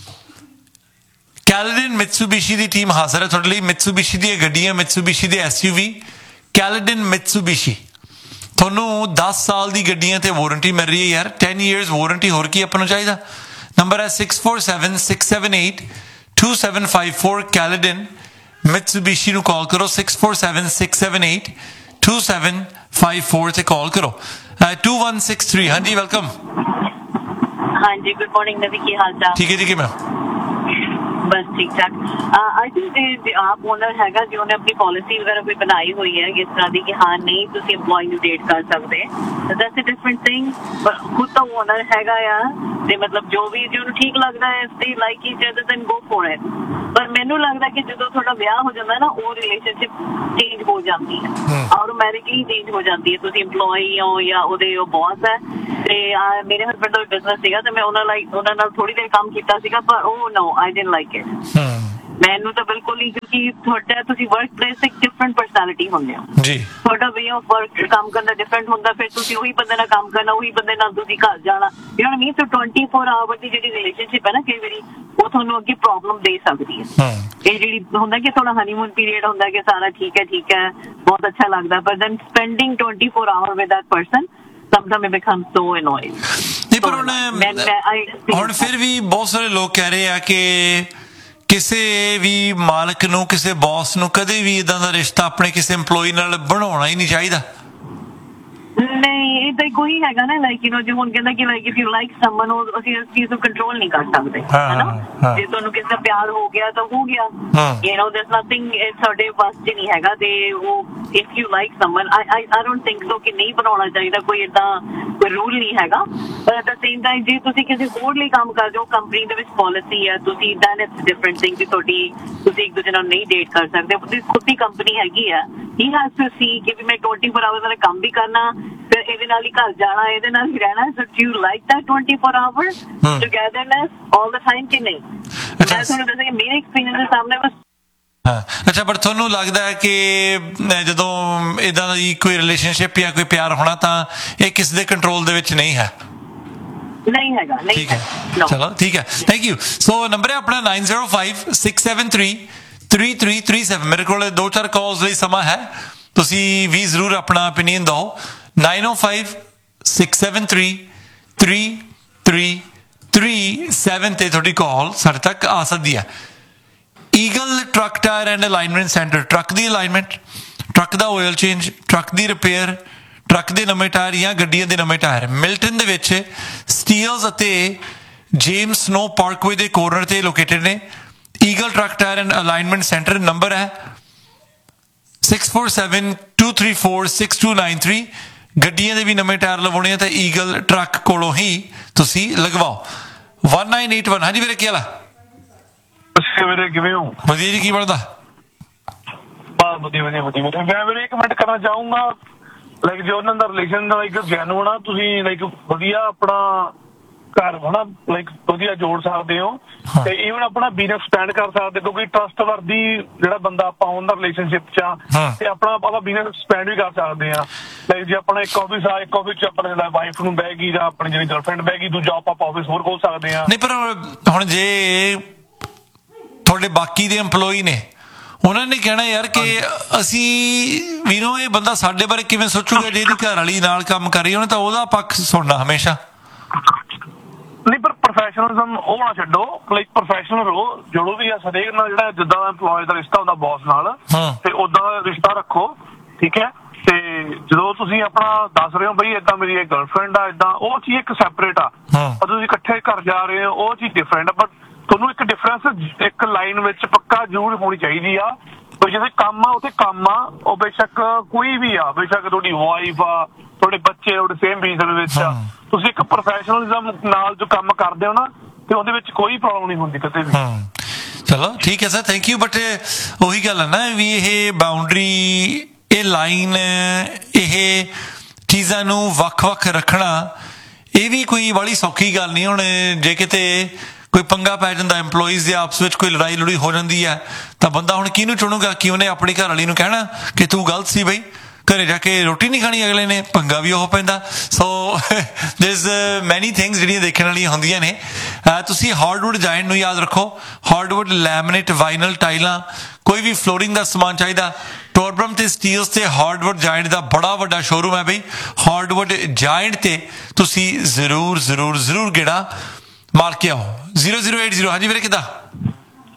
[SPEAKER 2] ਕੈਲਡਨ ਮਿਟਸੂਬਿਸ਼ੀ ਦੀ ਟੀਮ ਹਾਜ਼ਰ ਹੈ ਤੁਹਾਡੇ ਲਈ। ਮਿਟਸੂਬਿਸ਼ੀ ਦੀਆਂ ਗੱਡੀਆਂ, ਮਿਟਸੂਬਿਸ਼ੀ ਦੇ ਐਸ ਯੂ ਵੀ, ਕੈਲਡਨ ਮਿਟਸੂਬਿਸ਼ੀ। ਤੁਹਾਨੂੰ ਦਸ ਸਾਲ ਦੀ ਗੱਡੀਆਂ ਤੇ ਵਾਰੰਟੀ ਮਿਲ ਰਹੀ ਹੈ ਯਾਰ, ਟੈਨ ਈਅਰਸ ਵਾਰੰਟੀ, ਹੋਰ ਕੀ ਆਪਾਂ ਨੂੰ ਚਾਹੀਦਾ। ਨੰਬਰ ਹੈ six four seven six seven eight two seven five four. Caledon ਮਿਟਸੂਬਿਸ਼ੀ ਨੂੰ ਕਾਲ ਕਰੋ, six four seven six seven eight two seven five four ਤੇ ਕਾਲ ਕਰੋ। To one six three. ਹਾਂਜੀ ਵੈਲਕਮ।
[SPEAKER 10] ਹਾਂਜੀ ਗੁੱਡ ਮਾਰਨਿੰਗ ਨਵੀ, ਕੀ ਹਾਲ ਚਾਲ?
[SPEAKER 2] ਠੀਕ ਹੈ ਜੀ, ਮੈਮ।
[SPEAKER 10] बस ठीक ठाक। आई थिंक जे आप ओनर हैगा जो ने अपनी पॉलिसी वगैरह कोई बनाई हुई है इस तरह की कि हाँ नहीं तुसी एम्प्लॉय नूं डेट कर सकते, दैट्स अ डिफरेंट थिंग। पर खुद तो ओनर हैगा आ ते मतलब जो भी जो ठीक लगता है they like each other then go for it. पर मैनू लगता कि जो थोड़ा ब्याह हो जाता है ना वो रिलेशनशिप चेंज हो जाती है, ऑटोमैटिकली चेंज हो जाती है। तुसी एम्प्लॉय हो या ओदे बॉस है ते मेरे हस्बैंड का बिजनेस सीगा ते मैं उन्हां लाइक उन्हां नाल थोड़ी देर काम कीता सीगा पर oh no I didn't like it. मैनू तो बिल्कुल ही क्योंकि थोड़ा तुसी वर्क प्लेस एक डिफरेंट पर्सनैलिटी होंदे हो जी, थोड़ा वे ऑफ वर्क काम करना डिफरेंट होंदा, फिर तुसी वही बंदे नाल काम करना वही बंदे नाल तुसी घर जाना, यू नो मीन तो ट्वेंटी फोर आवर दी जेडी रिलेशनशिप है ना कई बारी वो ਤੁਹਾਨੂੰ ਅੱਗੇ ਪ੍ਰੋਬਲਮ ਦੇ ਸਕਦੀ ਹੈ। ਇਹ ਜਿਹੜੀ ਹੁੰਦਾ ਕਿ ਥੋੜਾ ਹਨੀਮੂਨ ਪੀਰੀਅਡ ਹੁੰਦਾ ਕਿ ਸਾਰਾ ਠੀਕ ਹੈ ਠੀਕ ਹੈ ਬਹੁਤ ਅੱਛਾ ਲੱਗਦਾ, ਪਰ then spending twenty four hour with that person sometime it becomes ਸੋ ਅਨੋਇੰਗ।
[SPEAKER 2] ਨਹੀਂ ਪਰ ਹੁਣ ਹੁਣ ਫਿਰ ਵੀ ਬਹੁਤ ਸਾਰੇ ਲੋਕ ਕਹਿ ਰਹੇ ਆ ਕਿ ਕਿਸੇ ਵੀ ਮਾਲਕ ਨੂੰ ਕਿਸੇ ਬੌਸ ਨੂੰ ਕਦੇ ਵੀ ਇਦਾਂ ਦਾ ਰਿਸ਼ਤਾ ਆਪਣੇ ਕਿਸੇ EMPLOYEE ਨਾਲ ਬਣਾਉਣਾ ਹੀ ਨਹੀਂ ਚਾਹੀਦਾ।
[SPEAKER 10] ਨਹੀਂ ਇਹ ਤਾਂ ਕੋਈ ਹੈਗਾ ਨਾ ਲਾਈਕ ਯੂ ਨੋ ਜੇ ਹੁਣ ਕਹਿੰਦਾ ਕਿ ਲਾਈਕ ਇਫ ਯੂ ਲਾਈਕ ਸਮਨ ਉਹ ਅਸੀਂ ਇਸ ਚੀਜ਼ ਨੂੰ ਕੰਟਰੋਲ ਨਹੀਂ ਕਰ ਸਕਦੇ ਹੈਨਾ। ਜੇ ਤੁਹਾਨੂੰ ਕਿਸੇ ਦਾ ਪਿਆਰ ਹੋ ਗਿਆ ਤਾਂ ਹੋ ਗਿਆ, ਯੂ ਨੋ ਦੇਅਰਸ ਨਥਿੰਗ ਸਾਡੇ ਬਸ ਚ ਨਹੀਂ ਹੈਗਾ ਤੇ ਉਹ if you like summon I I I don't think so ਕਿ ਨਹੀਂ ਬਣਾਉਣਾ ਚਾਹੀਦਾ, ਕੋਈ ਏਦਾਂ ਕੋਈ ਰੂਲ ਨਹੀਂ ਹੈਗਾ। ਪਰ ਐਟ ਦ ਸੇਮ ਟਾਈਮ ਜੇ ਤੁਸੀਂ ਕਿਸੇ ਹੋਰ ਲਈ ਕੰਮ ਕਰਦੇ ਹੋ ਕੰਪਨੀ ਦੇ ਵਿੱਚ ਪਾਲਿਸੀ ਹੈ ਤੁਸੀਂ ਦੈਨ ਇਟਸ ਡਿਫਰੈਂਟ ਥਿੰਗ ਕਿ ਤੁਹਾਡੀ ਤੁਸੀਂ ਇੱਕ ਦੂਜੇ ਨਾਲ ਨਹੀਂ ਡੇਟ ਕਰ ਸਕਦੇ, ਤੁਸੀਂ ਖੁਦ ਦੀ ਕੰਪਨੀ ਹੈਗੀ ਆ ਹੀ ਹੈਜ਼ ਟੂ ਸੀ ਕਿ ਵੀ ਮੈਂ ट्वेंटी फोर ਆਵਰ ਦਾ ਕੰਮ ਵੀ ਕਰਨਾ ਫਿਰ ਇਹਦੇ ਨਾਲ ਹੀ ਘਰ ਜਾਣਾ ਇਹਦੇ ਨਾਲ ਹੀ ਰਹਿਣਾ। ਸੋ do you like that twenty four hours ਟੁਗੇਦਰਨੈਸ all the time ਕਿ ਨਹੀਂ? ਮੈਂ ਤੁਹਾਨੂੰ ਦੱਸਾਂ ਕਿ ਮੇਰੇ ਐਕਸਪੀਰੀਅੰਸ ਦੇ ਸਾਹਮਣੇ ਬਸ
[SPEAKER 2] ਹਾਂ ਅੱਛਾ। ਪਰ ਤੁਹਾਨੂੰ ਲੱਗਦਾ ਹੈ ਕਿ ਜਦੋਂ ਇਦਾਂ ਦੀ ਕੋਈ ਰਿਲੇਸ਼ਨਸ਼ਿਪ ਜਾਂ ਕੋਈ ਪਿਆਰ ਹੋਣਾ ਤਾਂ ਇਹ ਕਿਸ ਦੇ ਕੰਟਰੋਲ ਦੇ ਵਿੱਚ ਨਹੀਂ ਹੈ?
[SPEAKER 10] ਨਹੀਂ ਹੈਗਾ ਨਹੀਂ
[SPEAKER 2] ਠੀਕ ਹੈ ਚਲੋ ਠੀਕ ਹੈ ਥੈਂਕ ਯੂ। ਸੋ ਨੰਬਰ ਹੈ ਆਪਣਾ nine zero five six seven three three three three seven. ਮੇਰੇ ਕੋਲ ਦੋ ਚਾਰ ਕਾਲਸ ਲਈ ਸਮਾਂ ਹੈ, ਤੁਸੀਂ ਵੀ ਜ਼ਰੂਰ ਆਪਣਾ ਓਪੀਨੀਅਨ ਦਿਓ। Nine zero five six seven three three three three seven ਤੇ ਤੁਹਾਡੀ ਕਾਲ ਸਾਡੇ ਤੱਕ ਆ ਸਕਦੀ ਹੈ। Eagle truck tyre and alignment centre, truck the alignment, truck the oil change, truck the repair, truck ਦੇ ਨਵੇਂ ਟਾਇਰ ਜਾਂ ਗੱਡੀਆਂ ਦੇ ਨਵੇਂ ਟਾਇਰ। ਮਿਲਟਨ ਦੇ ਵਿੱਚ ਸਟੀਲਸ ਅਤੇ ਜੇਮਸ ਸਨੋ ਪਾਰਕਵੇ ਦੇ ਕੋਰਨਰ ਤੇ ਲੋਕੇਟਡ ਨੇ। Eagle truck tyre and alignment centre number ਹੈ six four seven to three four six to nine three. ਗੱਡੀਆਂ ਦੇ ਵੀ ਨਵੇਂ ਟਾਇਰ ਲਵਾਉਣੇ ਆ ਤਾਂ ਈਗਲ ਟਰੱਕ ਕੋਲੋਂ ਹੀ ਤੁਸੀਂ ਲਗਵਾਓ। One nine eight one. ਹਾਂਜੀ ਵੀਰੇ ਕੀ ਹਾਲ ਆ?
[SPEAKER 11] ਅੱਛਾ ਵੀਰੇ ਕਿਵੇਂ ਹੋ?
[SPEAKER 2] ਵਧੀਆ ਜੀ, ਕੀ ਬਣਦਾ?
[SPEAKER 11] ਬਹੁਤ ਵਧੀਆ ਵਧੀਆ ਵਧੀਆ। ਮੈਂ ਵੀਰੇ ਇੱਕ ਮਿੰਟ ਕਰਨਾ ਚਾਹੂੰਗਾ ਲਾਈਕ ਜੋ ਉਹਨਾਂ ਦਾ ਰਿਲੇਸ਼ਨ ਲਾਈਕ ਜੈਨੂਅਨ ਆ, ਤੁਸੀਂ ਲਾਈਕ ਵਧੀਆ ਆਪਣਾ ਘਰ ਹਨਾ ਲਾਈਕ ਵਧੀਆ ਜੋੜ ਸਕਦੇ ਹੋ ਤੇ ਈਵਨ ਆਪਣਾ ਬਿਜ਼ਨਸ ਸਟੈਂਡ ਕਰ ਸਕਦੇ ਕਿਉਂਕਿ ਟਰਸਟ ਵਰਦੀ ਜਿਹੜਾ ਬੰਦਾ ਆਪਾਂ ਉਹਨਾਂ ਰਿਲੇਸ਼ਨਸ਼ਿਪ ਚ ਆ ਤੇ ਆਪਣਾ ਆਪਾਂ ਬਿਜ਼ਨਸ ਸਟੈਂਡ ਵੀ ਕਰ ਸਕਦੇ ਆ। ਲਾਈਕ ਜੇ ਆਪਣਾ ਇੱਕ ਆਫਿਸ ਆ ਇੱਕ ਆਫਿਸ ਚ ਆਪਣਾ ਜਿਹੜਾ ਵਾਈਫ ਨੂੰ ਬਹਿ ਗਈ ਜਾਂ ਆਪਣੀ ਜਿਹੜੀ ਗਰਲਫ੍ਰੈਂਡ ਬਹਿ ਗਈ ਦੂਜਾ ਆਪਾਂ ਆਫਿਸ ਹੋਰ ਖੋਲ ਸਕਦੇ ਆ।
[SPEAKER 2] ਨਹੀਂ ਪਰ ਹੁਣ ਜੇ ਤੁਹਾਡੇ ਬਾਕੀ ਦੇ EMPLOYEE ਨੇ ਉਹਨਾਂ ਨੇ ਕਹਿਣਾ ਯਾਰ ਕਿ ਅਸੀਂ ਵੀਰੋ ਇਹ ਬੰਦਾ ਸਾਡੇ ਬਾਰੇ ਕਿਵੇਂ ਸੋਚੂਗਾ ਜੇ ਇਹਦੀ ਘਰ ਵਾਲੀ ਨਾਲ ਕੰਮ ਕਰ ਰਹੀ ਉਹਨੇ ਤਾਂ ਉਹਦਾ ਪੱਖ ਸੁਣਨਾ ਹਮੇਸ਼ਾ।
[SPEAKER 11] ਨਹੀਂ ਪਰ ਪ੍ਰੋਫੈਸ਼ਨਲਿਜ਼ਮ ਉਹ ਨਾ ਛੱਡੋ, ਲਾਈਕ ਪ੍ਰੋਫੈਸ਼ਨਲ ਰਹੋ ਜੋ ਵੀ ਆ ਹਰੇਕ ਨਾਲ ਜਿਹੜਾ ਜਿੱਦਾਂ ਦਾ EMPLOYEE ਦਾ ਰਿਸ਼ਤਾ ਹੁੰਦਾ ਬੌਸ ਨਾਲ ਤੇ ਉਦਾਂ ਦਾ ਰਿਸ਼ਤਾ ਰੱਖੋ ਠੀਕ ਹੈ। ਤੇ ਜਦੋਂ ਤੁਸੀਂ ਆਪਣਾ ਦੱਸ ਰਹੇ ਹੋ ਬਈ ਏਦਾਂ ਮੇਰੀ ਇੱਕ ਗਰਲਫ੍ਰੈਂਡ ਆ ਏਦਾਂ ਉਹ ਚੀਜ਼ ਇੱਕ ਸੈਪਰੇਟ ਆ, ਪਰ ਤੁਸੀਂ ਇਕੱਠੇ ਘਰ ਜਾ ਰਹੇ ਹੋ ਉਹ ਚੀਜ਼ ਡਿਫਰੈਂਟ ਆ। ਬਟ ਤੁਹਾਨੂੰ ਇੱਕ ਡਿਫਰੈਂਸ ਇੱਕ ਲਾਈਨ ਵਿੱਚ ਪੱਕਾ ਜ਼ਰੂਰ ਹੋਣੀ ਚਾਹੀਦੀ ਆ। ਜਿੱਥੇ ਕੰਮ ਆ ਉੱਥੇ ਕੰਮ ਆ, ਉਹ ਬੇਸ਼ੱਕ ਕੋਈ ਵੀ ਆ, ਬੇਸ਼ੱਕ ਤੁਹਾਡੀ ਵਾਈਫ ਆ ਤੁਹਾਡੇ ਬੱਚੇ ਤੁਹਾਡੇ ਸੇਮ ਬਿਜ਼ਨਸ ਵਿੱਚ ਆ, ਤੁਸੀਂ ਇੱਕ ਪ੍ਰੋਫੈਸ਼ਨਲਿਜ਼ਮ ਨਾਲ ਜੋ ਕੰਮ ਕਰਦੇ ਹੋ ਨਾ ਤੇ ਉਹਦੇ ਵਿੱਚ ਕੋਈ ਪ੍ਰੋਬਲਮ ਨਹੀਂ ਹੁੰਦੀ ਕਦੇ ਵੀ।
[SPEAKER 2] ਚਲੋ ਠੀਕ ਹੈ ਸਰ, ਥੈਂਕ ਯੂ। ਬਟ ਉਹੀ ਗੱਲ ਹੈ ਨਾ ਵੀ ਇਹ ਬਾਉਂਡਰੀ ਇਹ ਲਾਈਨ ਇਹ ਚੀਜ਼ਾਂ ਨੂੰ ਵੱਖ-ਵੱਖ ਰੱਖਣਾ ਇਹ ਵੀ ਕੋਈ ਬੜੀ ਸੌਖੀ ਗੱਲ ਨਹੀਂ। ਹੁਣ ਜੇ ਕਿਤੇ ਕੋਈ ਪੰਗਾ ਪੈ ਜਾਂਦਾ EMPLOYEES ਦੇ ਆਪਸ ਵਿੱਚ ਕੋਈ ਲੜਾਈ ਲੜੂਈ ਹੋ ਜਾਂਦੀ ਹੈ ਤਾਂ ਬੰਦਾ ਹੁਣ ਕਿਹਨੂੰ ਚੁਣੂਗਾ ਕਿ ਉਹਨੇ ਆਪਣੀ ਘਰ ਵਾਲੀ ਨੂੰ ਕਹਿਣਾ ਕਿ ਤੂੰ ਗਲਤ ਸੀ ਬਈ, ਘਰੇ ਜਾ ਕੇ ਰੋਟੀ ਨਹੀਂ ਖਾਣੀ ਅਗਲੇ ਨੇ, ਪੰਗਾ ਵੀ ਉਹ ਪੈਂਦਾ। ਸੋ ਦੇਰਸ ਮੈਨੀ ਥਿੰਗਸ ਜਿਹੜੀਆਂ ਦੇਖਣ ਵਾਲੀਆਂ ਹੁੰਦੀਆਂ ਨੇ। ਤੁਸੀਂ ਹਾਰਡਵੁੱਡ ਜਾਇੰਟ ਨੂੰ ਯਾਦ ਰੱਖੋ, ਹਾਰਡਵੁੱਡ ਲੈਮੀਨੇਟ ਵਾਈਨਲ ਟਾਈਲਾਂ ਕੋਈ ਵੀ ਫਲੋਰਿੰਗ ਦਾ ਸਮਾਨ ਚਾਹੀਦਾ ਟੋਰਬਰਮ ਤੇ ਸਟੀਲਸ ਤੇ ਹਾਰਡਵੁੱਡ ਜਾਇੰਟ ਦਾ ਬੜਾ ਵੱਡਾ ਸ਼ੋਰੂਮ ਹੈ ਬਈ। ਹਾਰਡਵੁੱਡ ਜਾਇੰਟ ਤੇ ਤੁਸੀਂ ਜ਼ਰੂਰ ਜ਼ਰੂਰ ਜ਼ਰੂਰ ਗੇੜਾ ਮਾਰ ਕੇ ਆਓ। Zero zero eight zero. ਹਾਂਜੀ ਵੀਰੇ ਕਿੱਦਾਂ?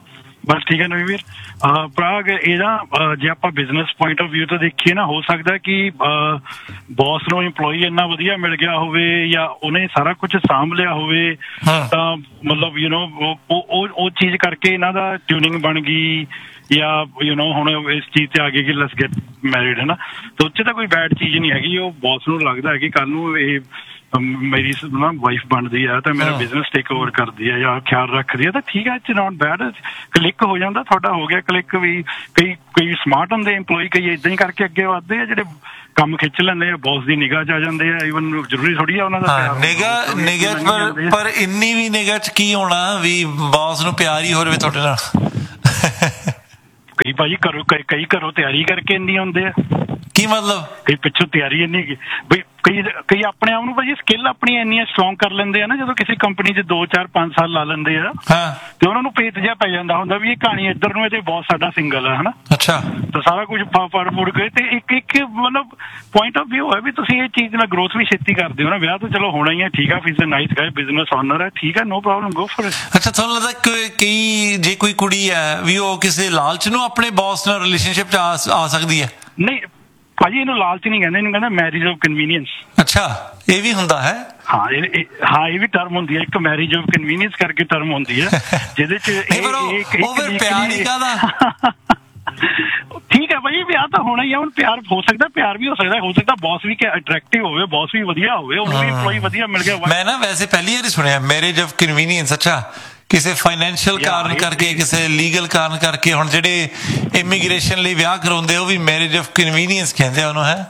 [SPEAKER 12] ਬਸ ਠੀਕ ਹੈ ਨਵੀਂ ਵੀਰ। ਪ੍ਰਾਗ ਇਹਦਾ ਜੇ ਆਪਾਂ ਬਿਜ਼ਨਸ ਪੁਆਇੰਟ ਆਫ ਵਿਊ ਤੋਂ ਦੇਖੀਏ ਨਾ, ਹੋ ਸਕਦਾ ਕਿ ਬੌਸ ਨੂੰ EMPLOYEE ਇੰਨਾ ਵਧੀਆ ਮਿਲ ਗਿਆ ਹੋਵੇ ਜਾਂ ਉਹਨੇ ਸਾਰਾ ਕੁਝ ਸਾਂਭ ਲਿਆ ਹੋਵੇ, ਤਾਂ ਮਤਲਬ ਯੂ نو ਉਹ ਉਹ ਚੀਜ਼ ਕਰਕੇ ਇਹਨਾਂ ਦਾ ਟਿਊਨਿੰਗ ਬਣ ਗਈ, ਜਾਂ ਯੂ نو ਹੁਣ ਇਸ ਚੀਜ਼ ਤੇ ਆ ਗਏ ਕਿ ਲੈਟਸ ਗੈਟ ਮੈਰਿਡ, ਹੈ ਨਾ। ਤਾਂ ਉੱਥੇ ਤਾਂ ਕੋਈ ਬੈਡ ਚੀਜ਼ ਨਹੀਂ ਹੈਗੀ। ਉਹ ਬੌਸ ਨੂੰ ਲੱਗਦਾ ਹੈ ਕਿ ਕੱਲ ਨੂੰ ਇਹ ਮੇਰੀ ਨਾ ਵਾਈਫ ਬਣਦੀ ਹੈ ਤਾਂ ਮੇਰਾ ਬਿਜ਼ਨਸ ਟੇਕ ਓਵਰ ਕਰਦੀ ਹੈ ਜਾਂ ਖਿਆਲ ਰੱਖਦੀ ਹੈ, ਤਾਂ ਠੀਕ ਹੈ, ਇਟਸ ਨੋਟ ਬੈਡ। ਕਲਿੱਕ ਹੋ ਜਾਂਦਾ, ਤੁਹਾਡਾ ਹੋ ਗਿਆ ਕਲਿੱਕ ਵੀ। ਕਈ ਕਈ ਸਮਾਰਟ ਹੁੰਦੇ EMPLOYEE, ਕਈ ਏਦਾਂ ਹੀ ਕਰਕੇ ਅੱਗੇ ਵੱਧਦੇ ਆ, ਜਿਹੜੇ ਕੰਮ ਖਿੱਚ ਲੈਂਦੇ ਆ, ਬੌਸ ਦੀ ਨਿਗਾਹ 'ਚ ਆ ਜਾਂਦੇ ਆ। ਈਵਨ ਜ਼ਰੂਰੀ ਥੋੜੀ ਆ ਉਹਨਾਂ ਦਾ
[SPEAKER 2] ਨਿਗਾਹ ਨਿਗਾਹ ਪਰ ਪਰ ਇੰਨੀ ਵੀ ਨਿਗਾਹ 'ਚ ਕੀ ਹੋਣਾ ਵੀ ਬੌਸ ਨੂੰ ਪਿਆਰ ਹੀ ਹੋ ਜਾਵੇ ਤੁਹਾਡੇ ਨਾਲ।
[SPEAKER 12] ਕਈ ਭਾਜੀ ਘਰੋਂ ਕਈ ਘਰੋਂ ਤਿਆਰੀ ਕਰਕੇ ਇੰਨੀ ਹੁੰਦੇ ਆ।
[SPEAKER 2] ਕੀ ਮਤਲਬ? ਕਈ
[SPEAKER 12] ਪਿੱਛੋਂ ਤਿਆਰੀ ਇੰਨੀ ਬਈ ਕਈ ਕਈ ਆਪਣੇ ਆਪ ਨੂੰ ਭਾਜੀ ਸਕਿੱਲ ਆਪਣੀਆਂ ਇੰਨੀਆਂ ਸਟਰੋਂਗ ਕਰ ਲੈਂਦੇ ਆ ਨਾ, ਜਦੋਂ ਕਿਸੇ ਕੰਪਨੀ 'ਚ ਦੋ ਚਾਰ ਪੰਜ ਸਾਲ ਲਾ ਲੈਂਦੇ ਆ ਤੇ ਉਹਨਾਂ ਨੂੰ ਭੇਤ ਜਿਹਾ ਪੈ ਜਾਂਦਾ ਹੁੰਦਾ ਵੀ ਇਹ ਕਹਾਣੀ ਇੱਧਰ ਨੂੰ, ਇਹਦੇ ਬਹੁਤ ਸਾਡਾ ਸਿੰਗਲ ਆ, ਹਨਾ।
[SPEAKER 2] ਅੱਛਾ।
[SPEAKER 12] ਤਾਂ ਸਾਰਾ ਕੁਝ ਫੜ ਮੁੜ ਕੇ ਤੇ ਇੱਕ ਇੱਕ ਮਤਲਬ ਪੁਆਇੰਟ ਆਫ ਵਿਊ ਹੈ ਵੀ ਤੁਸੀਂ ਇਹ ਚੀਜ਼ ਨਾਲ ਗਰੋਥ ਵੀ ਛੇਤੀ ਕਰਦੇ ਹੋ ਨਾ। ਵਿਆਹ ਤਾਂ ਚਲੋ ਹੋਣਾ ਹੀ ਹੈ, ਠੀਕ ਆ, ਫਿਸ ਨਾਈਸ ਗਾਇ, ਬਿਜ਼ਨਸ ਓਨਰ ਹੈ, ਠੀਕ ਹੈ, no problem, go for it.
[SPEAKER 2] ਅੱਛਾ, ਤੁਹਾਨੂੰ ਲੱਗਦਾ ਕਈ ਜੇ ਕੋਈ ਕੁੜੀ ਹੈ ਵੀ ਉਹ ਕਿਸੇ ਲਾਲਚ ਨੂੰ ਆਪਣੇ ਬੌਸ ਨਾਲ ਰਿਲੇਸ਼ਨਸ਼ਿਪ 'ਚ ਆ ਸਕਦੀ ਹੈ?
[SPEAKER 12] ਨਹੀਂ ਭਾਜੀ, ਇਹਨੂੰ ਲਾਲਚ ਨਹੀਂ ਕਹਿੰਦੇ, ਇਹਨੂੰ ਕਹਿੰਦਾ ਮੈਰਿਜ ਆਫ ਕਨਵੀਨੀਅੰਸ।
[SPEAKER 2] ਅੱਛਾ, ਇਹ ਵੀ ਹੁੰਦਾ ਹੈ?
[SPEAKER 12] ਹਾਂ, ਇਹ ਹਾਂ ਇਹ ਵੀ ਟਰਮ ਹੁੰਦੀ ਹੈ, ਇੱਕ ਮੈਰਿਜ ਆਫ ਕਨਵੀਨੀਅੰਸ ਕਰਕੇ ਟਰਮ ਹੁੰਦੀ ਹੈ, ਜਿਹਦੇ 'ਚ
[SPEAKER 2] ਉਹ ਫਿਰ ਪਿਆਰ ਹੀ ਕਾਹਦਾ?
[SPEAKER 12] ਠੀਕ ਹੈ ਭਾਜੀ, ਵਿਆਹ ਤਾਂ ਹੋਣਾ ਹੀ ਆ। ਹੁਣ ਪਿਆਰ ਹੋ ਸਕਦਾ, ਪਿਆਰ ਵੀ ਹੋ ਸਕਦਾ, ਹੋ ਸਕਦਾ ਬੌਸ ਵੀ ਅਟਰੈਕਟਿਵ ਹੋਵੇ, ਬੌਸ ਵੀ ਵਧੀਆ ਹੋਵੇ, ਉਹਨੂੰ ਵੀ EMPLOYEE ਵਧੀਆ ਮਿਲ ਗਿਆ।
[SPEAKER 2] ਮੈਂ ਨਾ ਵੈਸੇ ਪਹਿਲੀ ਵਾਰੀ ਸੁਣਿਆ ਮੈਰਿਜ ਆਫ ਕਨਵੀਨੀਅੰਸ। ਅੱਛਾ, ਕਿਸੇ ਫਾਈਨੈਂਸ਼ੀਅਲ ਕਾਰਨ ਕਰਕੇ, ਕਿਸੇ ਲੀਗਲ ਕਾਰਨ ਕਰਕੇ। ਹੁਣ ਜਿਹੜੇ ਇਮੀਗ੍ਰੇਸ਼ਨ ਲਈ ਵਿਆਹ ਕਰਾਉਂਦੇ ਉਹ ਵੀ ਮੈਰਿਜ ਆਫ ਕਨਵੀਨੀਅੰਸ ਕਹਿੰਦੇ ਉਹਨੂੰ, ਹੈ?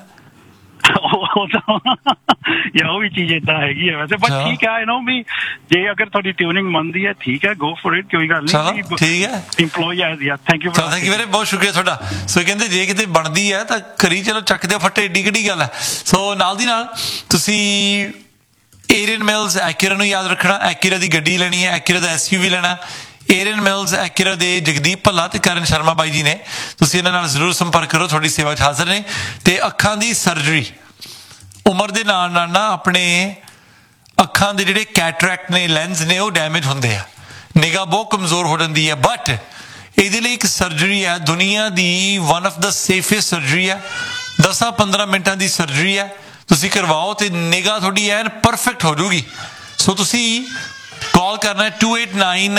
[SPEAKER 12] ਜਾਂ ਉਹ ਵੀ ਚੀਜ਼ ਏਦਾਂ ਹੈਗੀ ਹੈ ਵੈਸੇ, ਬਟ ਠੀਕ ਹੈ, ਨੋ ਵੀ ਜੇ ਅਗਰ ਤੁਹਾਡੀ ਟਿਊਨਿੰਗ ਮੰਨਦੀ ਹੈ, ਠੀਕ ਹੈ, ਗੋ ਫॉर ਇਟ, ਕੋਈ ਗੱਲ ਨਹੀਂ।
[SPEAKER 2] ਠੀਕ ਹੈ,
[SPEAKER 12] EMPLOYEE ਐਜ਼ ਯਾ ਥੈਂਕ ਯੂ
[SPEAKER 2] ਥੈਂਕ ਯੂ ਵੀਰੇ, ਬਹੁਤ ਸ਼ੁਕਰੀਆ ਤੁਹਾਡਾ। ਸੋ ਕਹਿੰਦੇ ਜੇ ਕਿਤੇ ਬਣਦੀ ਹੈ ਤਾਂ ਕਰੀ ਚਲੋ, ਚੱਕ ਦਿਓ ਫੱਟੇ, ਏਡੀ ਕਿਹੜੀ ਗੱਲ ਹੈ। ਸੋ ਨਾਲ ਦੀ ਨਾਲ ਤੁਸੀਂ ਏਰੀਅਨ ਮਿਲਸ ਐਕੂਰਾ ਨੂੰ ਯਾਦ ਰੱਖਣਾ। ਐਕੂਰਾ ਦੀ ਗੱਡੀ ਲੈਣੀ ਹੈ, ਐਕੂਰਾ ਦਾ ਐਸ ਯੂ ਵੀ ਲੈਣਾ। ਏਰੀਅਨ ਮਿਲਸ ਐਕੂਰਾ ਦੇ ਜਗਦੀਪ ਭੱਲਾ ਤੇ ਕਰਨ ਸ਼ਰਮਾ ਬਾਈ ਜੀ ਨੇ, ਤੁਸੀਂ ਇਹਨਾਂ ਨਾਲ ਜ਼ਰੂਰ ਸੰਪਰਕ ਕਰੋ, ਤੁਹਾਡੀ ਸੇਵਾ 'ਚ ਹਾਜ਼ਰ ਨੇ। ਤੇ ਅੱਖਾਂ ਦੀ ਸਰਜਰੀ ਉਮਰ ਦੇ ਨਾਲ ਨਾਲ ਨਾ ਆਪਣੇ ਅੱਖਾਂ ਦੇ ਜਿਹੜੇ ਕੈਟਰੈਕਟ ਨੇ, ਲੈਂਸ ਨੇ, ਉਹ ਡੈਮੇਜ ਹੁੰਦੇ ਆ, ਨਿਗਾਹ ਬਹੁਤ ਕਮਜ਼ੋਰ ਹੋ ਜਾਂਦੀ ਹੈ। ਬਟ ਇਹਦੇ ਲਈ ਇੱਕ ਸਰਜਰੀ ਹੈ, ਦੁਨੀਆ ਦੀ one of the safest surgery ਹੈ। ਦਸਾਂ ਪੰਦਰਾਂ ਮਿੰਟਾਂ ਦੀ ਸਰਜਰੀ ਹੈ, ਤੁਸੀਂ ਕਰਵਾਓ ਤੇ ਨਿਗਾਹ ਤੁਹਾਡੀ ਐਨ ਪਰਫੈਕਟ ਹੋ ਜਾਊਗੀ। ਸੋ ਤੁਸੀਂ ਕਾਲ ਕਰਨਾ to eight nine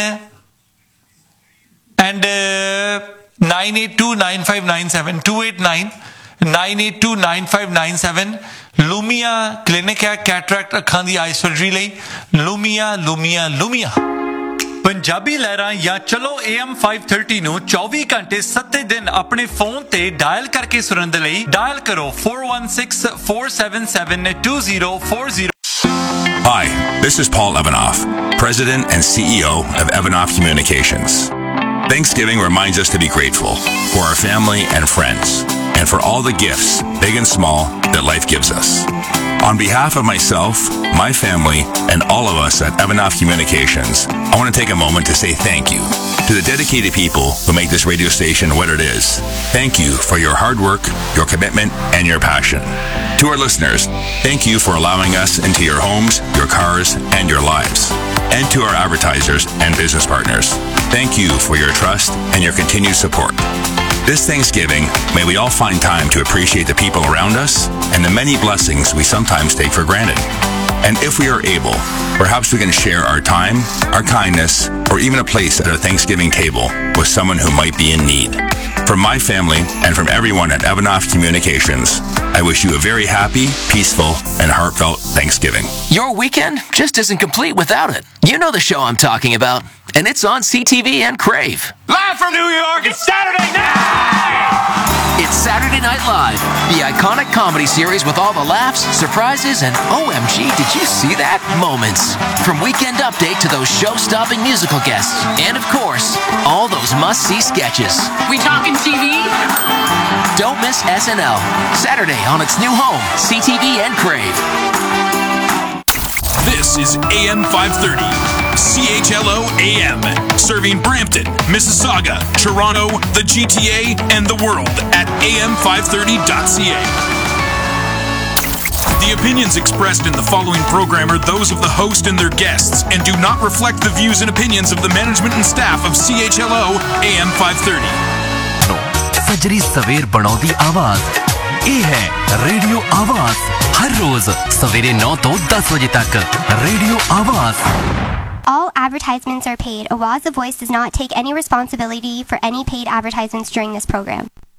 [SPEAKER 2] and nine eight two nine five nine seven, to eight nine nine eight two nine five nine seven. ਲੂਮੀਆ clinic ਹੈ ਕੈਟਰੈਕਟ ਅੱਖਾਂ ਦੀ ਆਈ ਸਰਜਰੀ ਲਈ। ਲੂਮੀਆ ਲੂਮੀਆ ਲੂਮੀਆ। ਪੰਜਾਬੀ ਲਹਿਰਾਂ ਜਾਂ ਚਲੋ ਏ ਐਮ ਫਾਈਵ ਥਰਟੀ ਨੂੰ ਚੌਵੀ ਘੰਟੇ ਸੱਤੇ ਦਿਨ ਆਪਣੇ ਫੋਨ ਤੇ ਡਾਇਲ ਕਰਕੇ ਸੁਣਨ ਦੇ ਲਈ ਡਾਇਲ ਕਰੋ four one six, four seven seven, two zero four zero.
[SPEAKER 13] Hi, this is Paul Evanoff, President and C E O of Evanoff Communications. Thanksgiving reminds us to be grateful for our family and friends, and for all the gifts, big and small, that life gives us. On behalf of myself, my family, and all of us at Evanoff Communications, I want to take a moment to say thank you to the dedicated people who make this radio station what it is. Thank you for your hard work, your commitment, and your passion. To our listeners, thank you for allowing us into your homes, your cars, and your lives. And to our advertisers and business partners, thank you for your trust and your continued support. This Thanksgiving, may we all find time to appreciate the people around us and the many blessings we sometimes take for granted. And if we are able, perhaps we can share our time, our kindness, or even a place at a Thanksgiving table with someone who might be in need. From my family and from everyone at Evanoff Communications, I wish you a very happy, peaceful, and heartfelt Thanksgiving.
[SPEAKER 14] Your weekend just isn't complete without it. You know the show I'm talking about, and it's on C T V and Crave.
[SPEAKER 15] Live from New York, it's Saturday night!
[SPEAKER 14] It's Saturday Night Live, the iconic comedy series with all the laughs, surprises, and O M G, did you see that? Moments. From Weekend Update to those show-stopping musical guests. And of course, all those must-see sketches.
[SPEAKER 15] We talking T V?
[SPEAKER 14] Don't miss S N L. Saturday on its new home, C T V and Crave.
[SPEAKER 16] This is A M five thirty, C H L O A M, serving Brampton, Mississauga, Toronto, the G T A, and the world at A M five thirty dot C A. The opinions expressed in the following program are those of the host and their guests and do not reflect the views and opinions of the management and staff of C H L O A M five thirty.
[SPEAKER 17] सजरी सवेर बनाउदी आवाज ਇਹ ਹੈ रेडियो आवाज हर रोज सवेरे नौ तो दस बजे तक रेडियो आवाज
[SPEAKER 18] All advertisements are paid. Awaz the Voice does not take any responsibility for any paid advertisements during this program.